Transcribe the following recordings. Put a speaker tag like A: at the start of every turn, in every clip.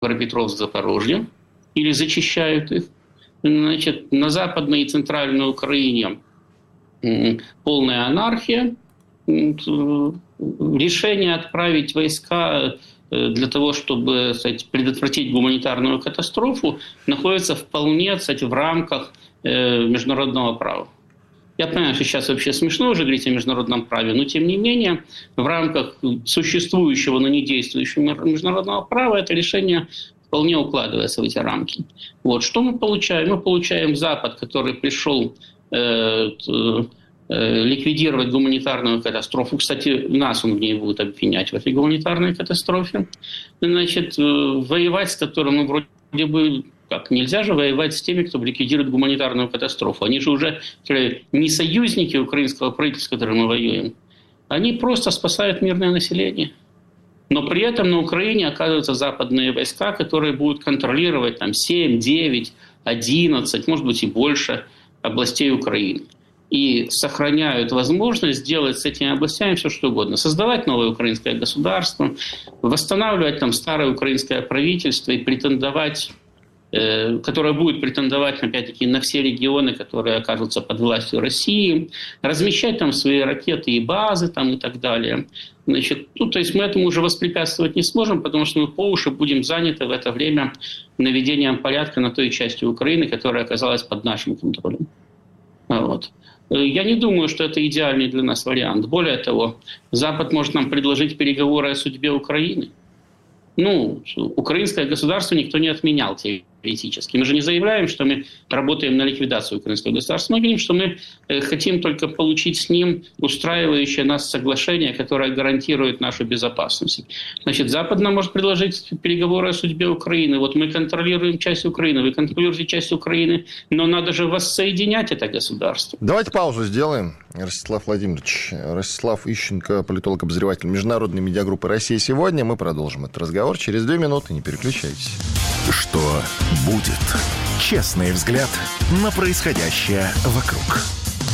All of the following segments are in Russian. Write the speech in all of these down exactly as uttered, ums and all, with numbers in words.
A: Днепропетровск, Запорожье, или зачищают их. Значит, на Западной и Центральной Украине полная анархия. Решение отправить войска для того, чтобы, кстати, предотвратить гуманитарную катастрофу, находится вполне, кстати, в рамках международного права. Я понимаю, что сейчас вообще смешно уже говорить о международном праве, но тем не менее в рамках существующего, но не действующего международного права это решение вполне укладывается в эти рамки. Вот. Что мы получаем? Мы получаем Запад, который пришел э, э, ликвидировать гуманитарную катастрофу. Кстати, нас он в ней будет обвинять в этой гуманитарной катастрофе. Значит, э, воевать с которым мы вроде бы... Как? Нельзя же воевать с теми, кто ликвидирует гуманитарную катастрофу. Они же уже не союзники украинского правительства, с которым мы воюем. Они просто спасают мирное население. Но при этом на Украине оказываются западные войска, которые будут контролировать там, семь, девять, одиннадцать, может быть и больше областей Украины. И сохраняют возможность сделать с этими областями все, что угодно. Создавать новое украинское государство, восстанавливать там старое украинское правительство и претендовать... которая будет претендовать, опять-таки, на все регионы, которые окажутся под властью России, размещать там свои ракеты и базы там, и так далее. Значит, ну, то есть мы этому уже воспрепятствовать не сможем, потому что мы по уши будем заняты в это время наведением порядка на той части Украины, которая оказалась под нашим контролем. Вот. Я не думаю, что это идеальный для нас вариант. Более того, Запад может нам предложить переговоры о судьбе Украины. Ну, украинское государство никто не отменял теоретически. Мы же не заявляем, что мы работаем на ликвидацию украинского государства. Мы говорим, что мы хотим только получить с ним устраивающее нас соглашение, которое гарантирует нашу безопасность. Значит, Запад нам может предложить переговоры о судьбе Украины. Вот мы контролируем часть Украины, вы контролируете часть Украины, но надо же воссоединять это государство.
B: Давайте паузу сделаем. Ростислав Владимирович, Ростислав Ищенко, политолог-обозреватель международной медиагруппы «Россия сегодня». Мы продолжим этот разговор через две минуты. Не переключайтесь.
C: Что будет? Честный взгляд на происходящее вокруг.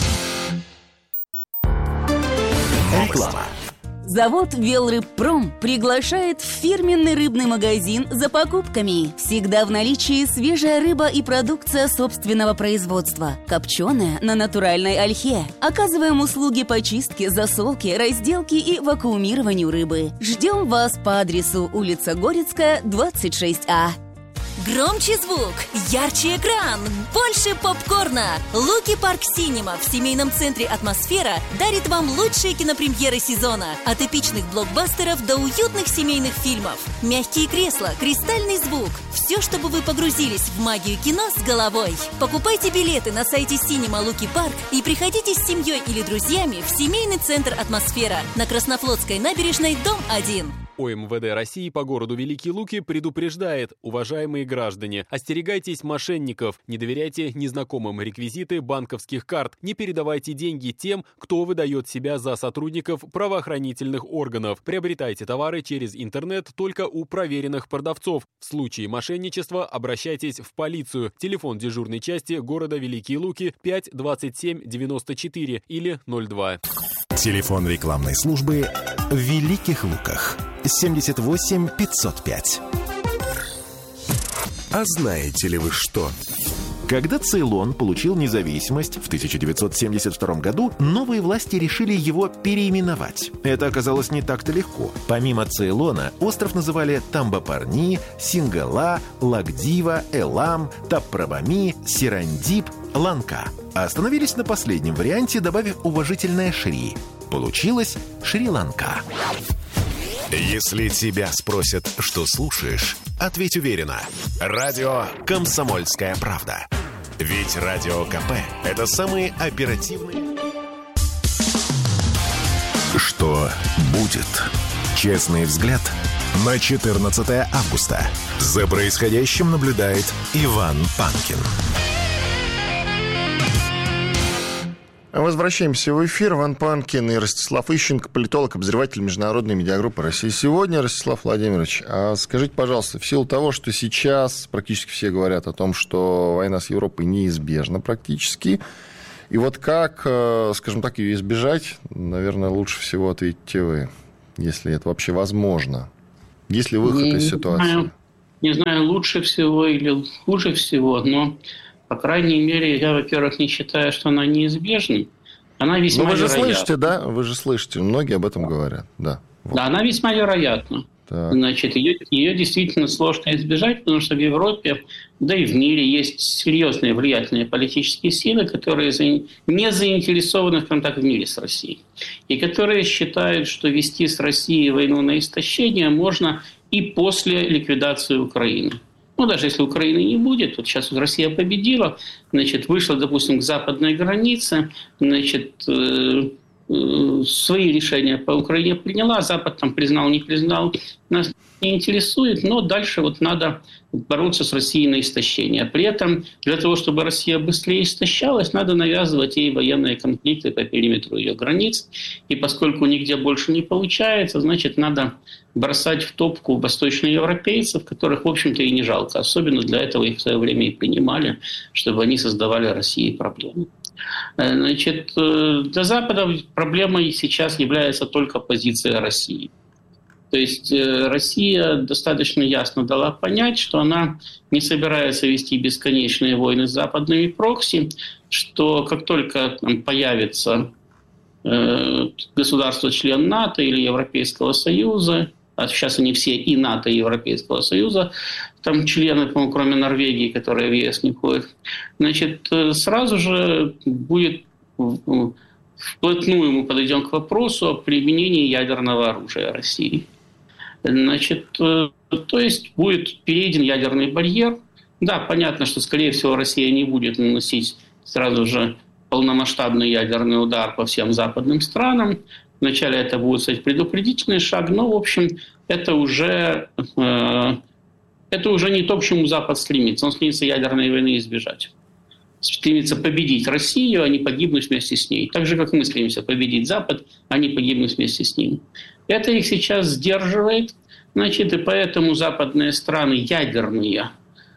C: Реклама.
D: Завод «Велрыбпром» приглашает в фирменный рыбный магазин за покупками. Всегда в наличии свежая рыба и продукция собственного производства. Копченая на натуральной ольхе. Оказываем услуги по чистке, засолке, разделке и вакуумированию рыбы. Ждем вас по адресу улица Горецкая, двадцать шесть А.
E: Громче звук, ярче экран, больше попкорна. Луки Парк Синема в семейном центре «Атмосфера» дарит вам лучшие кинопремьеры сезона. От эпичных блокбастеров до уютных семейных фильмов. Мягкие кресла, кристальный звук. Все, чтобы вы погрузились в магию кино с головой. Покупайте билеты на сайте Синема Луки Парк и приходите с семьей или друзьями в семейный центр «Атмосфера» на Краснофлотской набережной, дом один.
F: ОМВД России по городу Великие Луки предупреждает: уважаемые граждане, остерегайтесь мошенников, не доверяйте незнакомым реквизиты банковских карт, не передавайте деньги тем, кто выдает себя за сотрудников правоохранительных органов. Приобретайте товары через интернет только у проверенных продавцов. В случае мошенничества обращайтесь в полицию. Телефон дежурной части города Великие Луки пять двадцать семь девяносто четыре или ноль два.
C: Телефон рекламной службы в Великих Луках семьдесят восемь пятьсот пять. А знаете ли вы что? Когда Цейлон получил независимость в тысяча девятьсот семьдесят втором году, новые власти решили его переименовать. Это оказалось не так-то легко. Помимо Цейлона, остров называли Тамбапарни, Сингала, Лакдива, Элам, Таппрабами, Сирандип, Ланка. А остановились на последнем варианте, добавив уважительное «Шри». Получилось Шри-Ланка. Если тебя спросят, что слушаешь, ответь уверенно. Радио «Комсомольская правда». Ведь Радио КП – это самые оперативные... Что будет? Честный взгляд на четырнадцатое августа. За происходящим наблюдает Иван Панкин.
B: Возвращаемся в эфир. Иван Панкин и Ростислав Ищенко, политолог, обозреватель международной медиагруппы «Россия сегодня». Ростислав Владимирович, а скажите, пожалуйста, в силу того, что сейчас практически все говорят о том, что война с Европой неизбежна практически, и вот как, скажем так, ее избежать, наверное, лучше всего ответите вы, если это вообще возможно. Есть ли выход из ситуации?
A: не знаю, лучше всего или хуже всего, но, по крайней мере, я, во-первых, не считаю, что она неизбежна. Она весьма
B: Ну, вы же
A: вероятна.
B: слышите, да? Вы же слышите, многие об этом говорят. Да, вот.
A: Да, она весьма вероятна. Так. Значит, ее, ее действительно сложно избежать, потому что в Европе, да и в мире есть серьезные влиятельные политические силы, которые не заинтересованы в контакте в мире с Россией. И которые считают, что вести с Россией войну на истощение можно и после ликвидации Украины. Ну, даже если Украины не будет, вот сейчас Россия победила, значит, вышла, допустим, к западной границе, значит, э, э, свои решения по Украине приняла, Запад там признал, не признал, нас не интересует, но дальше вот надо бороться с Россией на истощение. При этом для того, чтобы Россия быстрее истощалась, надо навязывать ей военные конфликты по периметру ее границ. И поскольку нигде больше не получается, значит, надо бросать в топку восточноевропейцев, которых, в общем-то, и не жалко. Особенно для этого их в свое время и принимали, чтобы они создавали России проблемы. Значит, для Запада проблемой сейчас является только позиция России. То есть Россия достаточно ясно дала понять, что она не собирается вести бесконечные войны с западными прокси, что как только там появится э, государство-член НАТО или Европейского Союза, а сейчас они все и НАТО, и Европейского Союза, там члены, по-моему, кроме Норвегии, которые в ЕС не входят, значит, сразу же будет вплотную мы подойдем к вопросу о применении ядерного оружия России. Значит, то есть будет перейден ядерный барьер. Да, понятно, что, скорее всего, Россия не будет наносить сразу же полномасштабный ядерный удар по всем западным странам. Вначале это будет, кстати, предупредительный шаг, но, в общем, это уже, э, это уже не то, к чему Запад стремится. Он стремится ядерной войны избежать. Стремится победить Россию, а не погибнуть вместе с ней. Так же, как мы стремимся победить Запад, а не погибнуть вместе с ним. Это их сейчас сдерживает, значит, и поэтому западные страны ядерные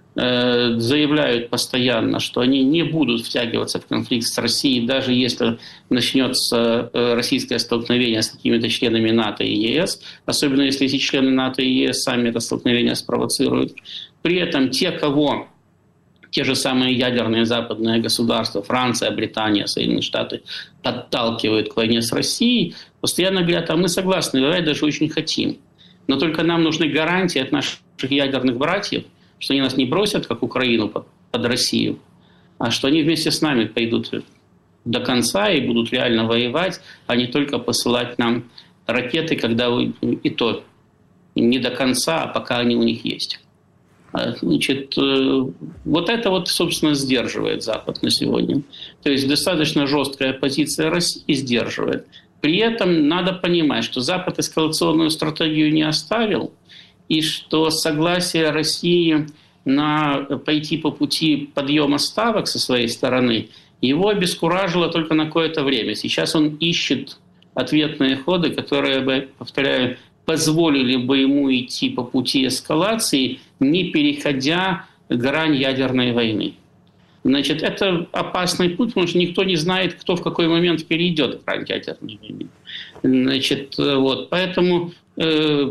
A: э, заявляют постоянно, что они не будут втягиваться в конфликт с Россией, даже если начнется э, российское столкновение с какими-то членами НАТО и ЕС, особенно если эти члены НАТО и ЕС сами это столкновение спровоцируют. При этом те, кого те же самые ядерные западные государства, Франция, Британия, Соединенные Штаты, подталкивают к войне с Россией, постоянно говорят, а мы согласны, воевать даже очень хотим. Но только нам нужны гарантии от наших ядерных братьев, что они нас не бросят, как Украину, под, под Россию, а что они вместе с нами пойдут до конца и будут реально воевать, а не только посылать нам ракеты, когда вы, и то не до конца, а пока они у них есть. Значит, вот это вот, собственно, сдерживает Запад на сегодня. То есть достаточно жесткая позиция России сдерживает. При этом надо понимать, что Запад эскалационную стратегию не оставил, и что согласие России на пойти по пути подъема ставок со своей стороны его обескуражило только на какое-то время. Сейчас он ищет ответные ходы, которые бы, повторяю, позволили бы ему идти по пути эскалации, не переходя грань ядерной войны. Значит, это опасный путь, потому что никто не знает, кто в какой момент перейдет грань ядерной войны. Значит, вот, поэтому э,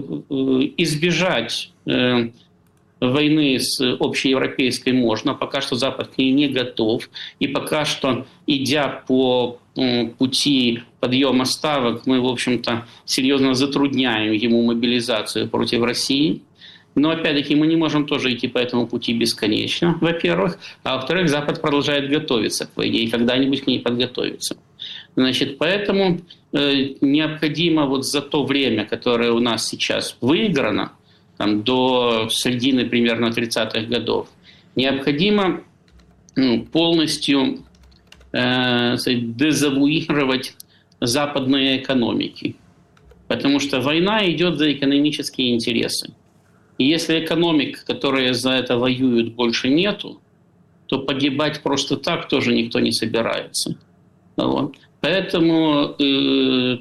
A: избежать э, войны с общеевропейской можно, пока что Запад к ней не готов, и пока что, идя по пути подъема ставок, мы, в общем-то, серьезно затрудняем ему мобилизацию против России. Но, опять-таки, мы не можем тоже идти по этому пути бесконечно, во-первых. А во-вторых, Запад продолжает готовиться к войне и когда-нибудь к ней подготовиться. Значит, поэтому э, необходимо вот за то время, которое у нас сейчас выиграно, там, до середины примерно тридцатых годов, необходимо ну, полностью э, дезавуировать западные экономики. Потому что война идет за экономические интересы. И если экономик, которые за это воюют, больше нету, то погибать просто так тоже никто не собирается. Вот. Поэтому э,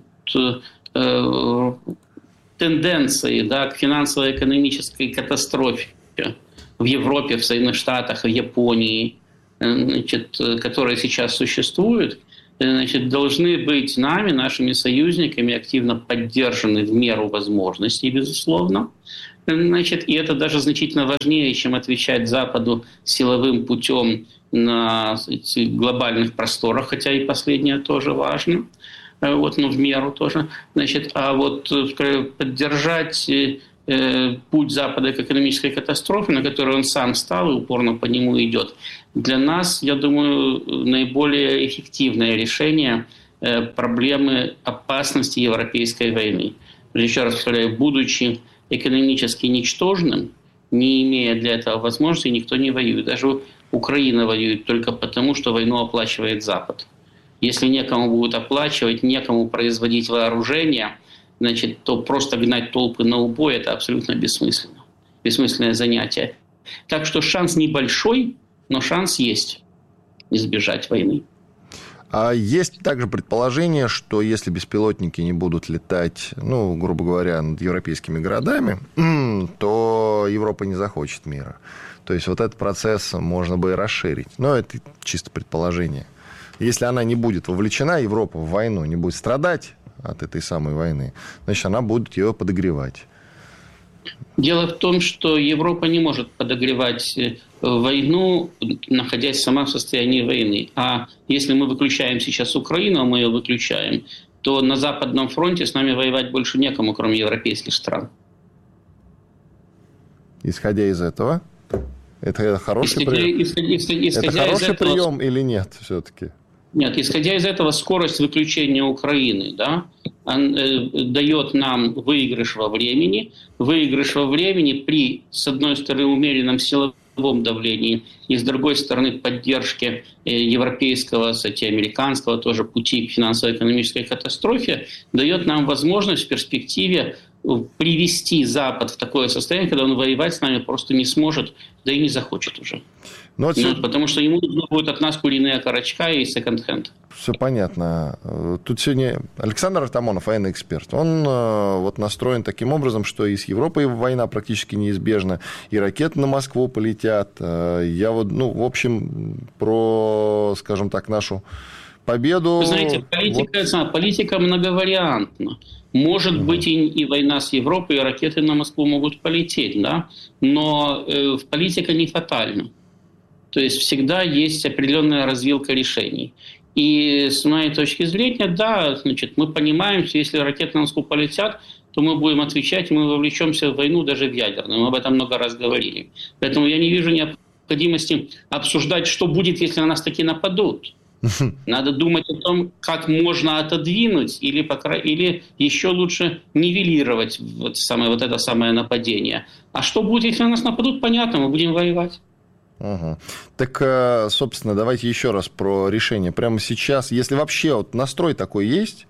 A: э, тенденции, да, к финансово-экономической катастрофе в Европе, в Соединенных Штатах, в Японии, значит, которые сейчас существуют, значит, должны быть нами, нашими союзниками, активно поддержаны в меру возможностей, безусловно. Значит, и это даже значительно важнее, чем отвечать Западу силовым путем на глобальных просторах, хотя и последнее тоже важно, вот, но в меру тоже. Значит, а вот поддержать путь Запада к экономической катастрофе, на который он сам стал и упорно по нему идет, для нас, я думаю, наиболее эффективное решение проблемы опасности европейской войны. Еще раз повторяю, будучи экономически ничтожным, не имея для этого возможности, никто не воюет. Даже Украина воюет только потому, что войну оплачивает Запад. Если некому будет оплачивать, некому производить вооружение, значит, то просто гнать толпы на убой – это абсолютно бессмысленно. Бессмысленное занятие. Так что шанс небольшой, но шанс есть избежать войны.
B: А есть также предположение, что если беспилотники не будут летать, ну, грубо говоря, над европейскими городами, то Европа не захочет мира. То есть вот этот процесс можно бы и расширить. Но это чисто предположение. Если она не будет вовлечена, Европа, в войну, не будет страдать от этой самой войны, значит, она будет ее подогревать.
A: Дело в том, что Европа не может подогревать войну, находясь сама в состоянии войны. А если мы выключаем сейчас Украину, а мы ее выключаем, то на Западном фронте с нами воевать больше некому, кроме европейских стран.
B: Исходя из этого, это хороший
A: исходя,
B: прием,
A: исходя, исходя, исходя
B: это хороший
A: этого,
B: прием или нет все-таки?
A: Нет, исходя из этого, скорость выключения Украины, да, он, э, дает нам выигрыш во времени. Выигрыш во времени при, с одной стороны, умеренном силовом давлении, и с другой стороны, поддержке э, европейского, кстати, американского тоже пути к финансово-экономической катастрофе, дает нам возможность в перспективе привести Запад в такое состояние, когда он воевать с нами просто не сможет, да и не захочет уже. Ну, вот ну, потому что ему нужно будет от нас куриные окорочка и секонд-хенд.
B: Все понятно. Тут сегодня Александр Артамонов, военный эксперт, он вот настроен таким образом, что и с Европой война практически неизбежна, и ракеты на Москву полетят. Я вот, ну, в общем, про, скажем так, нашу победу... Вы знаете,
A: политика, вот... политика многовариантна. Может угу. быть, и, и война с Европой, и ракеты на Москву могут полететь, да? Но э, политика не фатальна. То есть всегда есть определенная развилка решений. И с моей точки зрения, да, значит, мы понимаем, что если ракеты на Москву полетят, то мы будем отвечать, и мы вовлечемся в войну даже в ядерную. Мы об этом много раз говорили. Поэтому я не вижу необходимости обсуждать, что будет, если на нас таки нападут. Надо думать о том, как можно отодвинуть или, или еще лучше нивелировать вот, самое, вот это самое нападение. А что будет, если на нас нападут, понятно, мы будем воевать.
B: Угу. Так, собственно, давайте еще раз про решение. Прямо сейчас, если вообще вот настрой такой есть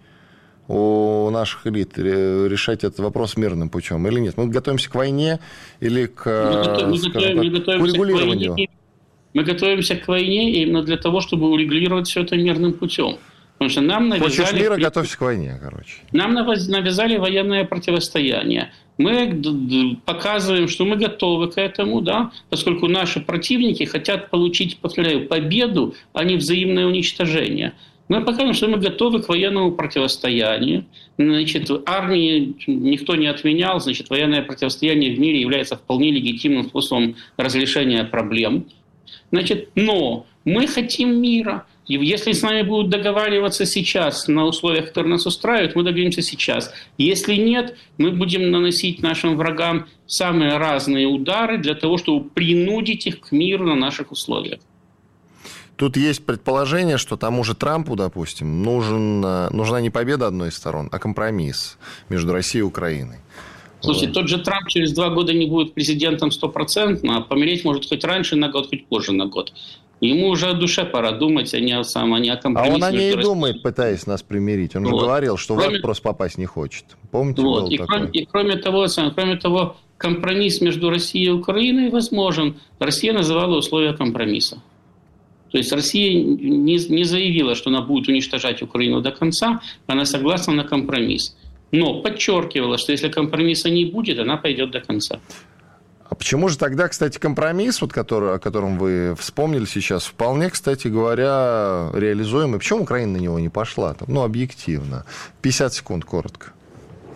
B: у наших элит, решать этот вопрос мирным путем или нет? Мы готовимся к войне или к,
A: мы готовим, мы готовим,
B: так, к урегулированию?
A: Мы готовимся к войне именно для того, чтобы урегулировать все это мирным путем. Потому что нам навязали...
B: Хочешь мира, готовься к войне, короче.
A: Нам навязали военное противостояние. Мы показываем, что мы готовы к этому, да, поскольку наши противники хотят получить, повторяю, победу, а не взаимное уничтожение. Мы показываем, что мы готовы к военному противостоянию. Значит, армии никто не отменял, значит, военное противостояние в мире является вполне легитимным способом разрешения проблем. Значит, но мы хотим мира. И если с нами будут договариваться сейчас на условиях, которые нас устраивают, мы договоримся сейчас. Если нет, мы будем наносить нашим врагам самые разные удары для того, чтобы принудить их к миру на наших условиях.
B: Тут есть предположение, что тому же Трампу, допустим, нужен, нужна не победа одной из сторон, а компромисс между Россией и Украиной.
A: Слушайте, вот. Тот же Трамп через два года не будет президентом стопроцентно, а помереть может хоть раньше на год, хоть позже на год. Ему уже о душе пора думать, а не о, сам, а не о компромиссе.
B: А он о ней и думает, пытаясь нас примирить. Он вот. же говорил, что кроме... в ад просто попасть не хочет. Помните,
A: вот.
B: было
A: и,
B: такое?
A: кроме, и кроме того, кроме того, компромисс между Россией и Украиной возможен. Россия называла условия компромисса. То есть Россия не, не заявила, что она будет уничтожать Украину до конца, она согласна на компромисс. Но подчеркивала, что если компромисса не будет, она пойдет до конца.
B: А почему же тогда, кстати, компромисс, вот который, о котором вы вспомнили сейчас, вполне, кстати говоря, реализуемый? Почему Украина на него не пошла? Ну, объективно. пятьдесят секунд, коротко.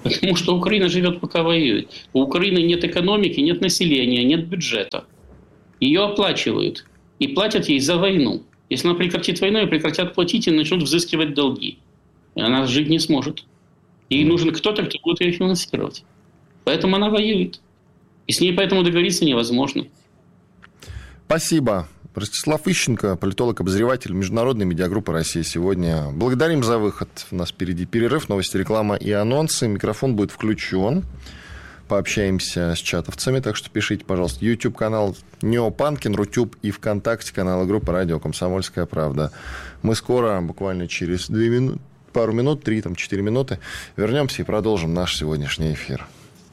A: Потому что Украина живет, пока воюет. У Украины нет экономики, нет населения, нет бюджета. Ее оплачивают. И платят ей за войну. Если она прекратит войну, и прекратят платить, и начнут взыскивать долги. И она жить не сможет. Ей нужен кто-то, кто будет ее финансировать. Поэтому она воюет. И с ней поэтому договориться невозможно.
B: Спасибо. Ростислав Ищенко, политолог-обозреватель Международной медиагруппы «Россия сегодня». Благодарим за выход. У нас впереди перерыв, новости, реклама и анонсы. Микрофон будет включен. Пообщаемся с чатовцами, так что пишите, пожалуйста. YouTube-канал Неопанкин, Рутюб и ВКонтакте каналы группы «Радио Комсомольская правда». Мы скоро, буквально через две минуты, пару минут, три, там, четыре минуты, вернемся и продолжим наш сегодняшний эфир.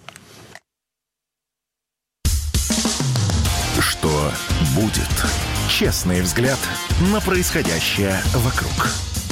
C: Что будет? Честный взгляд на происходящее вокруг.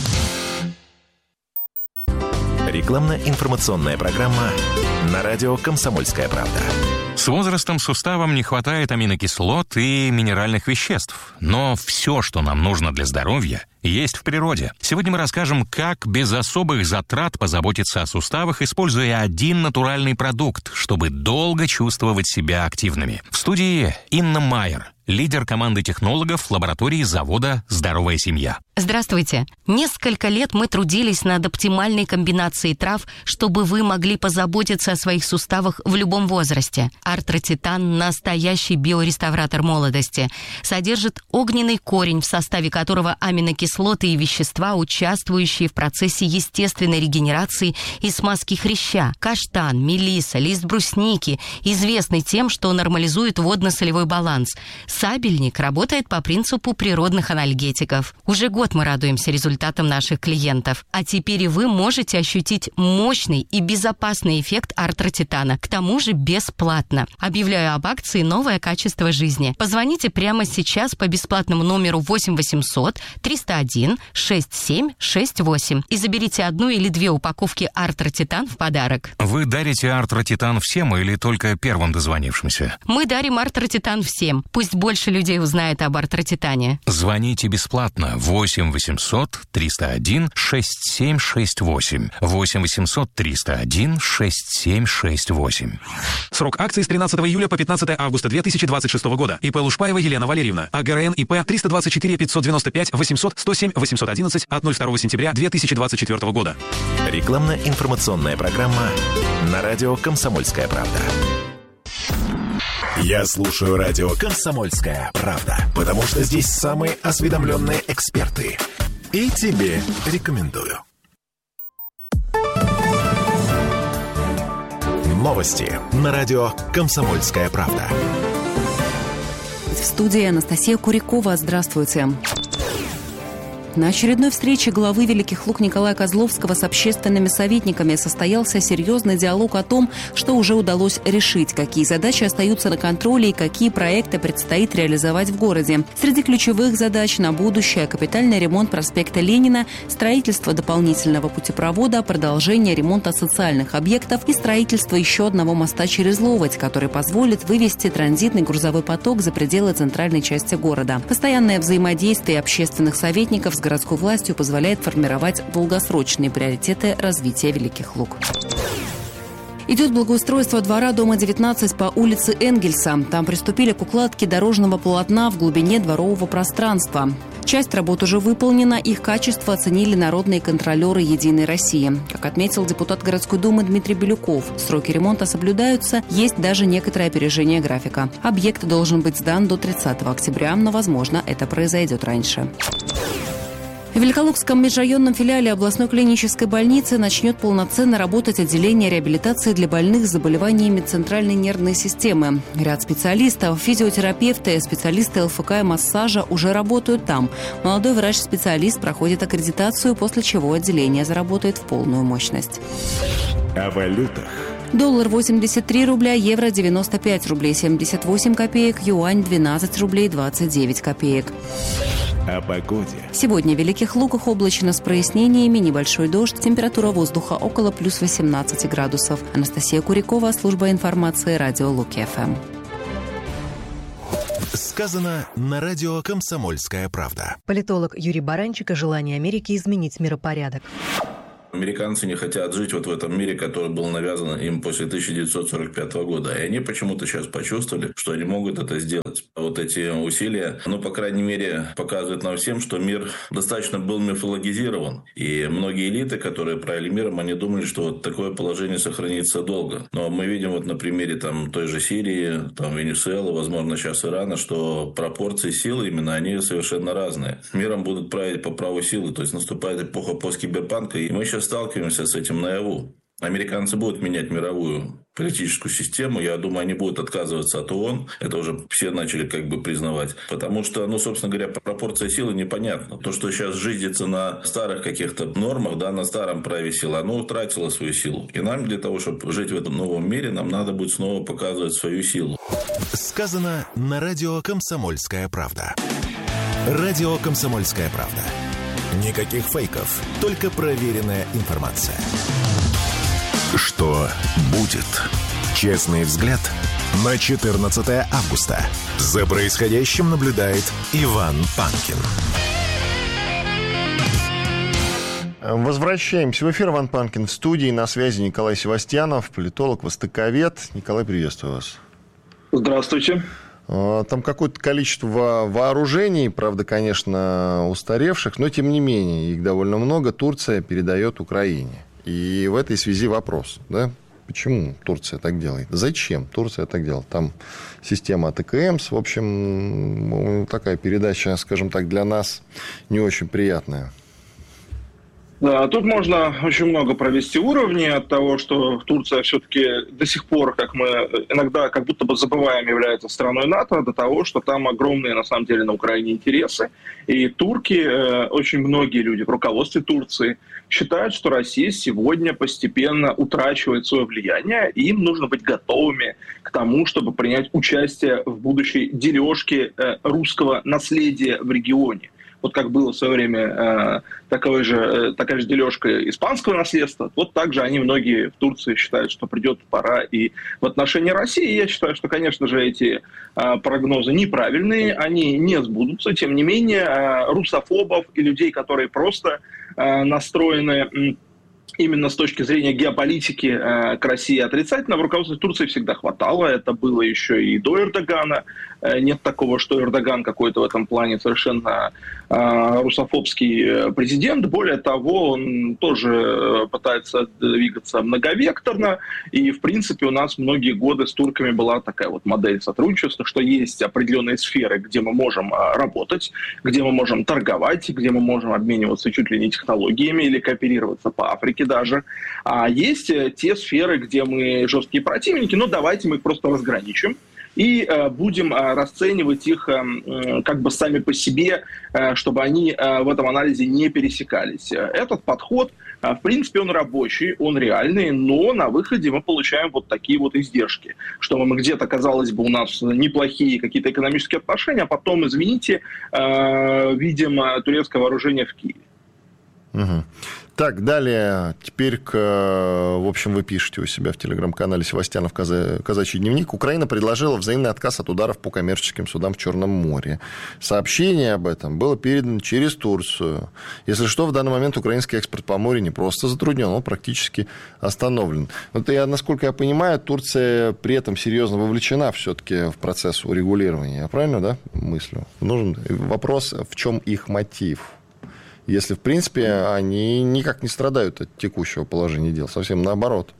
C: Рекламно-информационная программа на радио «Комсомольская правда».
G: С возрастом суставам не хватает аминокислот и минеральных веществ. Но все, что нам нужно для здоровья, есть в природе. Сегодня мы расскажем, как без особых затрат позаботиться о суставах, используя один натуральный продукт, чтобы долго чувствовать себя активными. В студии Инна Майер, лидер команды технологов лаборатории завода «Здоровая семья».
H: Здравствуйте. Несколько лет мы трудились над оптимальной комбинацией трав, чтобы вы могли позаботиться о своих суставах в любом возрасте. Артротитан – настоящий биореставратор молодости. Содержит огненный корень, в составе которого аминокислоты и вещества, участвующие в процессе естественной регенерации и смазки хряща. Каштан, мелиса, лист брусники известны тем, что нормализует водно-солевой баланс. Сабельник работает по принципу природных анальгетиков. Уже год мы радуемся результатам наших клиентов. А теперь и вы можете ощутить мощный и безопасный эффект артротитана. К тому же бесплатно. Объявляю об акции «Новое качество жизни». Позвоните прямо сейчас по бесплатному номеру восемь восемьсот триста один шестьдесят семь шестьдесят восемь и заберите одну или две упаковки артротитан в подарок.
G: Вы дарите артротитан всем или только первым дозвонившимся?
H: Мы дарим артротитан всем. Пусть больше людей узнает об артротитане.
G: Звоните бесплатно. восемь восемьсот триста один шестьдесят семь шестьдесят восемь. восемь восемьсот триста один шестьдесят семь шестьдесят восемь.
I: Срок акции с тринадцатого июля по пятнадцатое августа две тысячи двадцать шестого года. ИП Лушпаева Елена Валерьевна. АГРН ИП триста двадцать четыре пятьсот девяносто пять восемьсот сто семь восемьсот одиннадцать от ноль второго сентября две тысячи двадцать четвёртого года.
C: Рекламно-информационная программа на радио «Комсомольская правда». Я слушаю радио «Комсомольская правда», потому что здесь самые осведомленные эксперты. И тебе рекомендую. Новости на радио «Комсомольская правда».
J: В студии Анастасия Курякова. Здравствуйте. На очередной встрече главы Великих Луг Николая Козловского с общественными советниками состоялся серьезный диалог о том, что уже удалось решить, какие задачи остаются на контроле и какие проекты предстоит реализовать в городе. Среди ключевых задач на будущее – капитальный ремонт проспекта Ленина, строительство дополнительного путепровода, продолжение ремонта социальных объектов и строительство еще одного моста через Ловоть, который позволит вывести транзитный грузовой поток за пределы центральной части города. Постоянное взаимодействие общественных советников с городской властью позволяет формировать долгосрочные приоритеты развития Великих Луг. Идет благоустройство двора дома девятнадцать по улице Энгельса. Там приступили к укладке дорожного полотна в глубине дворового пространства. Часть работ уже выполнена, их качество оценили народные контролеры «Единой России». Как отметил депутат городской думы Дмитрий Белюков, сроки ремонта соблюдаются, есть даже некоторое опережение графика. Объект должен быть сдан до тридцатого октября, но, возможно, это произойдет раньше. В Великолукском межрайонном филиале областной клинической больницы начнет полноценно работать отделение реабилитации для больных с заболеваниями центральной нервной системы. Ряд специалистов, физиотерапевты, специалисты ЛФК и массажа уже работают там. Молодой врач-специалист проходит аккредитацию, после чего отделение заработает в полную мощность.
C: О валютах.
J: Доллар восемьдесят три рубля, евро девяносто пять рублей семьдесят восемь копеек, юань двенадцать рублей двадцать девять копеек.
C: О погоде.
J: Сегодня в Великих Луках облачно с прояснениями, небольшой дождь, температура воздуха около плюс восемнадцати градусов. Анастасия Курякова, служба информации, радио Луки-ФМ.
C: Сказано на радио «Комсомольская правда».
K: Политолог Юрий Баранчик о желании Америки изменить миропорядок. Американцы не хотят жить вот в этом мире, который был навязан им после тысяча девятьсот сорок пятого года. И они почему-то сейчас почувствовали, что они могут это сделать. Вот эти усилия, ну, по крайней мере, показывают нам всем, что мир достаточно был мифологизирован. И многие элиты, которые правили миром, они думали, что вот такое положение сохранится долго. Но мы видим вот на примере там, той же Сирии, там, Венесуэлы, возможно, сейчас Ирана, что пропорции силы именно, они совершенно разные. Миром будут править по праву силы. То есть наступает эпоха посткиберпанка, и мы сейчас сталкиваемся с этим наяву. Американцы будут менять мировую политическую систему. Я думаю, они будут отказываться от ООН. Это уже все начали как бы признавать. Потому что, ну, собственно говоря, пропорция силы непонятна. То, что сейчас жизнится на старых каких-то нормах, да, на старом праве силы, оно утратило свою силу. И нам для того, чтобы жить в этом новом мире, нам надо будет снова показывать свою силу.
C: Сказано на радио «Комсомольская правда». Радио «Комсомольская правда». Никаких фейков, только проверенная информация. Что будет? Честный взгляд на четырнадцатое августа. За происходящим наблюдает Иван Панкин.
B: Возвращаемся в эфир. Иван Панкин в студии. На связи Николай Севастьянов, политолог, востоковед. Николай, приветствую вас.
L: Здравствуйте.
B: Там какое-то количество вооружений, правда, конечно, устаревших, но, тем не менее, их довольно много, Турция передает Украине. И в этой связи вопрос, да, почему Турция так делает? Зачем Турция так делает? Там система АТКМС, в общем, такая передача, скажем так, для нас не очень приятная.
L: Да, тут можно очень много провести уровней от того, что Турция все-таки до сих пор, как мы иногда как будто бы забываем, является страной НАТО, до того, что там огромные на самом деле на Украине интересы. И турки, очень многие люди в руководстве Турции считают, что Россия сегодня постепенно утрачивает свое влияние, и им нужно быть готовыми к тому, чтобы принять участие в будущей дележке русского наследия в регионе. Вот как было в свое время э, такой же, э, такая же дележка испанского наследства, вот так же они, многие в Турции, считают, что придет пора и в отношении России. Я считаю, что, конечно же, эти э, прогнозы неправильные, они не сбудутся. Тем не менее, э, русофобов и людей, которые просто э, настроены... Э, именно с точки зрения геополитики э, к России отрицательно, в руководстве Турции всегда хватало. Это было еще и до Эрдогана. Э, нет такого, что Эрдоган какой-то в этом плане совершенно э, русофобский президент. Более того, он тоже пытается двигаться многовекторно. И, в принципе, у нас многие годы с турками была такая вот модель сотрудничества, что есть определенные сферы, где мы можем работать, где мы можем торговать, где мы можем обмениваться чуть ли не технологиями или кооперироваться по Африке даже. А есть те сферы, где мы жесткие противники, но давайте мы их просто разграничим и э, будем э, расценивать их э, как бы сами по себе, э, чтобы они э, в этом анализе не пересекались. Этот подход, э, в принципе, он рабочий, он реальный, но на выходе мы получаем вот такие вот издержки, что мы где-то, казалось бы, у нас неплохие какие-то экономические отношения, а потом, извините, э, видим турецкое вооружение в Киеве.
B: Угу. Так, далее, теперь, к, в общем, вы пишете у себя в телеграм-канале Севастьянов Каза... «Казачий дневник». Украина предложила взаимный отказ от ударов по коммерческим судам в Черном море. Сообщение об этом было передано через Турцию. Если что, в данный момент украинский экспорт по морю не просто затруднен, он практически остановлен. Вот я, насколько я понимаю, Турция при этом серьезно вовлечена все-таки в процесс урегулирования. Я правильно, да, мыслю? Нужен вопрос, в чем их мотив? Если, в принципе, они никак не страдают от текущего положения дел. Совсем наоборот.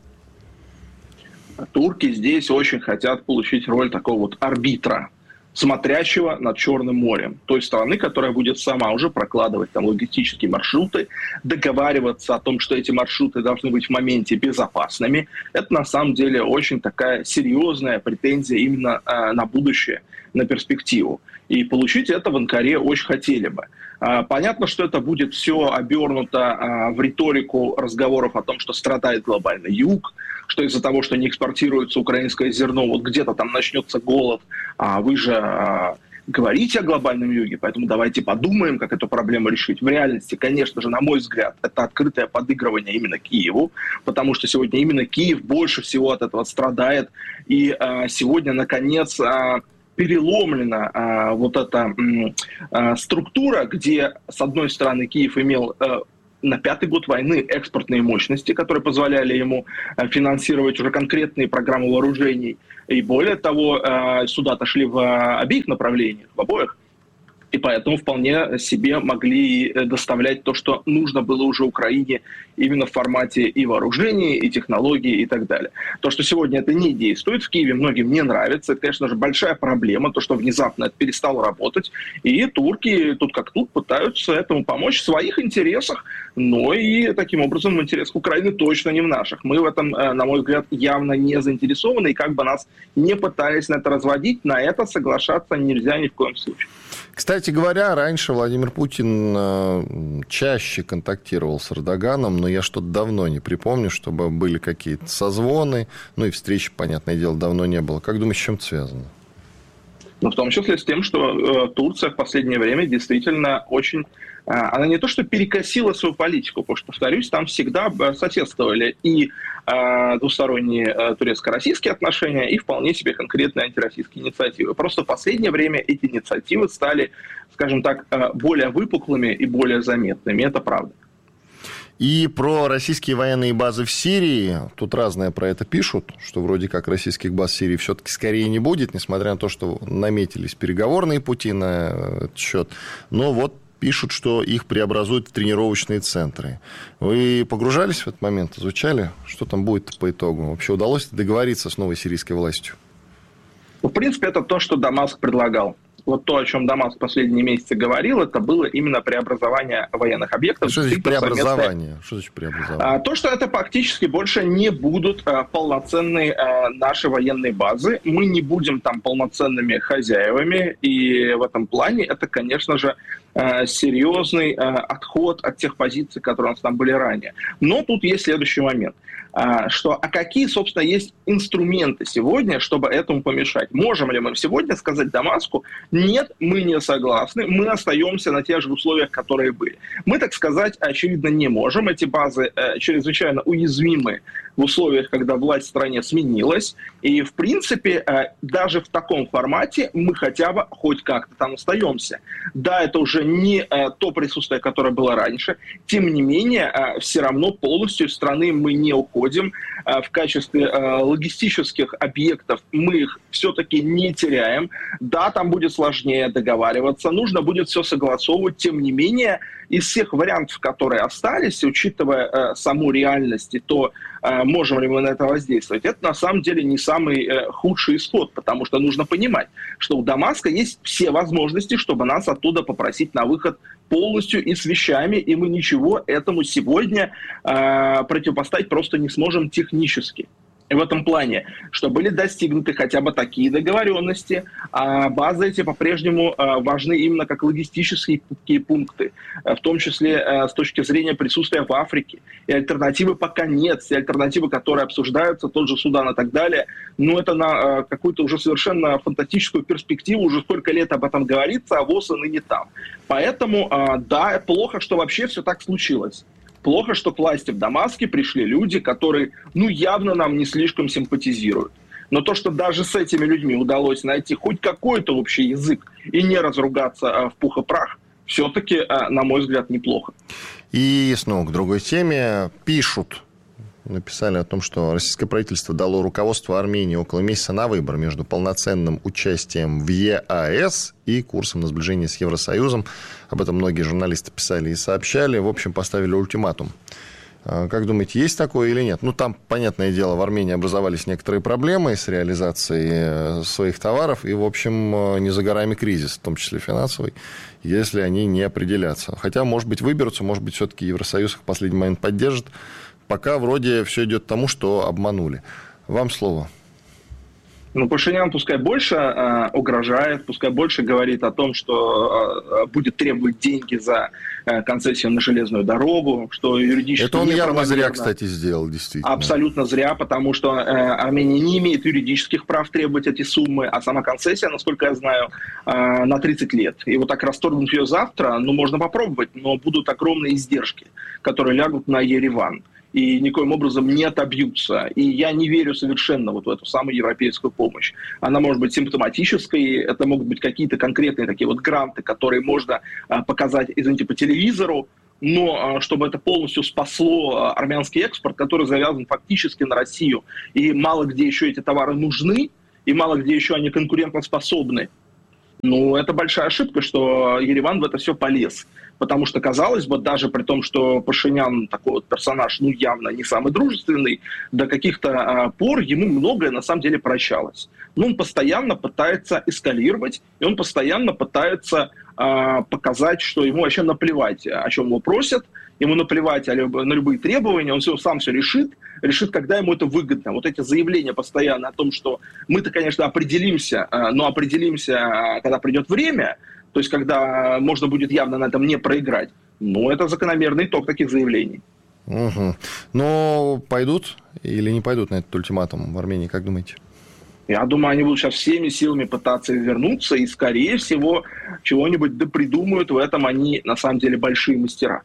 L: Турки здесь очень хотят получить роль такого вот арбитра, смотрящего над Черным морем. Той страны, которая будет сама уже прокладывать там логистические маршруты, договариваться о том, что эти маршруты должны быть в моменте безопасными. Это на самом деле очень такая серьезная претензия именно э, на будущее, на перспективу. И получить это в Анкаре очень хотели бы. Понятно, что это будет все обернуто в риторику разговоров о том, что страдает глобальный юг, что из-за того, что не экспортируется украинское зерно, вот где-то там начнется голод, а вы же говорите о глобальном юге, поэтому давайте подумаем, как эту проблему решить. В реальности, конечно же, на мой взгляд, это открытое подыгрывание именно Киеву, потому что сегодня именно Киев больше всего от этого страдает, и сегодня, наконец, переломлена а, вот эта а, структура, где, с одной стороны, Киев имел а, на пятый год войны экспортные мощности, которые позволяли ему финансировать уже конкретные программы вооружений. И более того, суда отошли в обеих направлениях, в обоих. И поэтому вполне себе могли доставлять то, что нужно было уже Украине именно в формате и вооружений, и технологий, и так далее. То, что сегодня это не действует, в Киеве многим не нравится. Это, конечно же, большая проблема, то, что внезапно это перестало работать. И турки тут как тут пытаются этому помочь в своих интересах, но и таким образом в интересах Украины точно не в наших. Мы в этом, на мой взгляд, явно не заинтересованы, и как бы нас не пытались на это разводить, на это соглашаться нельзя ни в коем случае.
B: Кстати говоря, раньше Владимир Путин чаще контактировал с Эрдоганом, но я что-то давно не припомню, чтобы были какие-то созвоны, ну и встречи, понятное дело, давно не было. Как думаешь, с чем это связано?
L: Ну, в том числе с тем, что э, Турция в последнее время действительно очень... Э, она не то что перекосила свою политику, потому что, повторюсь, там всегда соседствовали и э, двусторонние э, турецко-российские отношения, и вполне себе конкретные антироссийские инициативы. Просто в последнее время эти инициативы стали, скажем так, э, более выпуклыми и более заметными. Это правда.
B: И про российские военные базы в Сирии, тут разное про это пишут, что вроде как российских баз в Сирии все-таки скорее не будет, несмотря на то, что наметились переговорные пути на этот счет. Но вот пишут, что их преобразуют в тренировочные центры. Вы погружались в этот момент, изучали, что там будет по итогу? Вообще удалось договориться с новой сирийской властью?
L: В принципе, это то, что Дамаск предлагал. Вот то, о чем Дамаск в последние месяцы говорил, это было именно преобразование военных объектов.
B: Что значит преобразование? Что значит преобразование?
L: То, что это фактически больше не будут полноценные наши военные базы. Мы не будем там полноценными хозяевами. И в этом плане это, конечно же, серьезный отход от тех позиций, которые у нас там были ранее. Но тут есть следующий момент. Что, а какие, собственно, есть инструменты сегодня, чтобы этому помешать? Можем ли мы сегодня сказать Дамаску: нет, мы не согласны, мы остаемся на тех же условиях, которые были? Мы, так сказать, очевидно, не можем. Эти базы э, чрезвычайно уязвимы в условиях, когда власть в стране сменилась. И, в принципе, э, даже в таком формате мы хотя бы хоть как-то там остаемся. Да, это уже не э, то присутствие, которое было раньше. Тем не менее, э, все равно полностью из страны мы не уходим. В качестве логистических объектов мы их все-таки не теряем. Да, там будет сложнее договариваться, нужно будет все согласовывать. Тем не менее, из всех вариантов, которые остались, учитывая саму реальность и то, можем ли мы на это воздействовать, это на самом деле не самый худший исход, потому что нужно понимать, что у Дамаска есть все возможности, чтобы нас оттуда попросить на выход полностью и с вещами, и мы ничего этому сегодня э, противопоставить просто не сможем технически. И в этом плане, что были достигнуты хотя бы такие договоренности, а базы эти по-прежнему э, важны именно как логистические пункты, э, в том числе э, с точки зрения присутствия в Африке. И альтернативы пока нет, и альтернативы, которые обсуждаются, тот же Судан и так далее, но это на э, какую-то уже совершенно фантастическую перспективу, уже сколько лет об этом говорится, а ВОЗ и ныне там. Поэтому, э, да, плохо, что вообще все так случилось. Плохо, что к власти в Дамаске пришли люди, которые, ну, явно нам не слишком симпатизируют. Но то, что даже с этими людьми удалось найти хоть какой-то общий язык и не разругаться а, в пух и прах, все-таки, а, на мой взгляд, неплохо.
B: И снова к другой теме. Пишут, написали о том, что российское правительство дало руководству Армении около месяца на выбор между полноценным участием в ЕАЭС и курсом на сближение с Евросоюзом. Об этом многие журналисты писали и сообщали. В общем, поставили ультиматум. Как думаете, есть такое или нет? Ну, там, понятное дело, в Армении образовались некоторые проблемы с реализацией своих товаров. И, в общем, не за горами кризис, в том числе финансовый, если они не определятся. Хотя, может быть, выберутся, может быть, все-таки Евросоюз их в последний момент поддержит. Пока вроде все идет к тому, что обманули. Вам слово.
L: Ну, Пашинян пускай больше э, угрожает, пускай больше говорит о том, что э, будет требовать деньги за э, концессию на железную дорогу, что юридически...
B: Это он явно зря, кстати, сделал, действительно.
L: Абсолютно зря, потому что э, Армения не имеет юридических прав требовать эти суммы, а сама концессия, насколько я знаю, э, на тридцать лет. И вот так расторгнуть ее завтра, ну, можно попробовать, но будут огромные издержки, которые лягут на Ереван. И никоим образом не отобьются. И я не верю совершенно вот в эту самую европейскую помощь. Она может быть симптоматической, это могут быть какие-то конкретные такие вот гранты, которые можно а, показать, извините, по телевизору, но чтобы это полностью спасло армянский экспорт, который завязан фактически на Россию, и мало где еще эти товары нужны, и мало где еще они конкурентоспособны. Ну, это большая ошибка, что Ереван в это все полез. Потому что, казалось бы, даже при том, что Пашинян такой вот персонаж, ну, явно не самый дружественный, до каких-то а, пор ему многое на самом деле прощалось. Но он постоянно пытается эскалировать, и он постоянно пытается а, показать, что ему вообще наплевать, о чем его просят, ему наплевать на любые требования, он все, сам все решит, решит, когда ему это выгодно. Вот эти заявления постоянно о том, что мы-то, конечно, определимся, но определимся, когда придет время, то есть когда можно будет явно на этом не проиграть. Ну, это закономерный итог таких заявлений.
B: Угу. Но пойдут или не пойдут на этот ультиматум в Армении, как думаете?
L: Я думаю, они будут сейчас всеми силами пытаться вернуться, и, скорее всего, чего-нибудь допридумают. В этом они, на самом деле, большие мастера.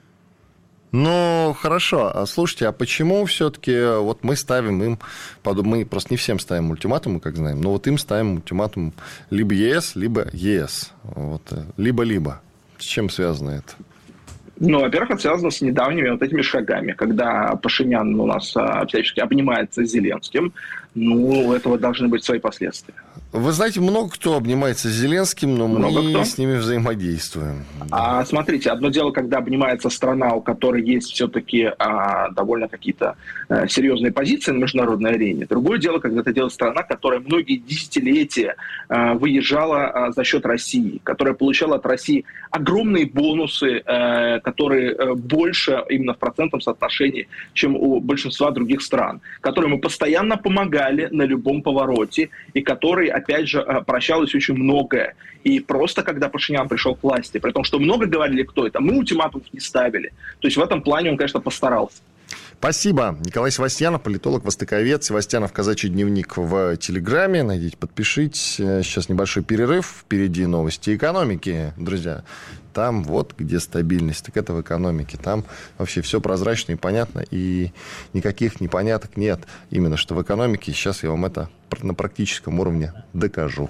B: Ну, хорошо. Слушайте, а почему все-таки вот мы ставим им, мы просто не всем ставим ультиматумы, как знаем, но вот им ставим ультиматум либо ЕС, либо ЕС. Вот, либо-либо. С чем связано это?
L: Ну, во-первых, это связано с недавними вот этими шагами, когда Пашинян у нас а, всячески обнимается с Зеленским. Ну, у этого должны быть свои последствия.
B: Вы знаете, много кто обнимается с Зеленским, но много мы кто? с ними взаимодействуем.
L: А, смотрите, одно дело, когда обнимается страна, у которой есть все-таки а, довольно какие-то а, серьезные позиции на международной арене. Другое дело, когда это делает страна, которая многие десятилетия а, выезжала а, за счет России, которая получала от России огромные бонусы, а, которые а, больше именно в процентном соотношении, чем у большинства других стран, которым мы постоянно помогали на любом повороте, и который, опять же, прощалось очень многое. И просто, когда Пашинян пришел к власти, при том, что много говорили, кто это, мы ультиматумов не ставили. То есть в этом плане он, конечно, постарался.
B: Спасибо. Николай Севастьянов, политолог, востоковед. Севастьянов, казачий дневник в Телеграме. Найдите, подпишитесь. Сейчас небольшой перерыв. Впереди новости экономики, друзья. Там вот где стабильность, так это в экономике. Там вообще все прозрачно и понятно, и никаких непоняток нет. Именно что в экономике. Сейчас я вам это на практическом уровне докажу.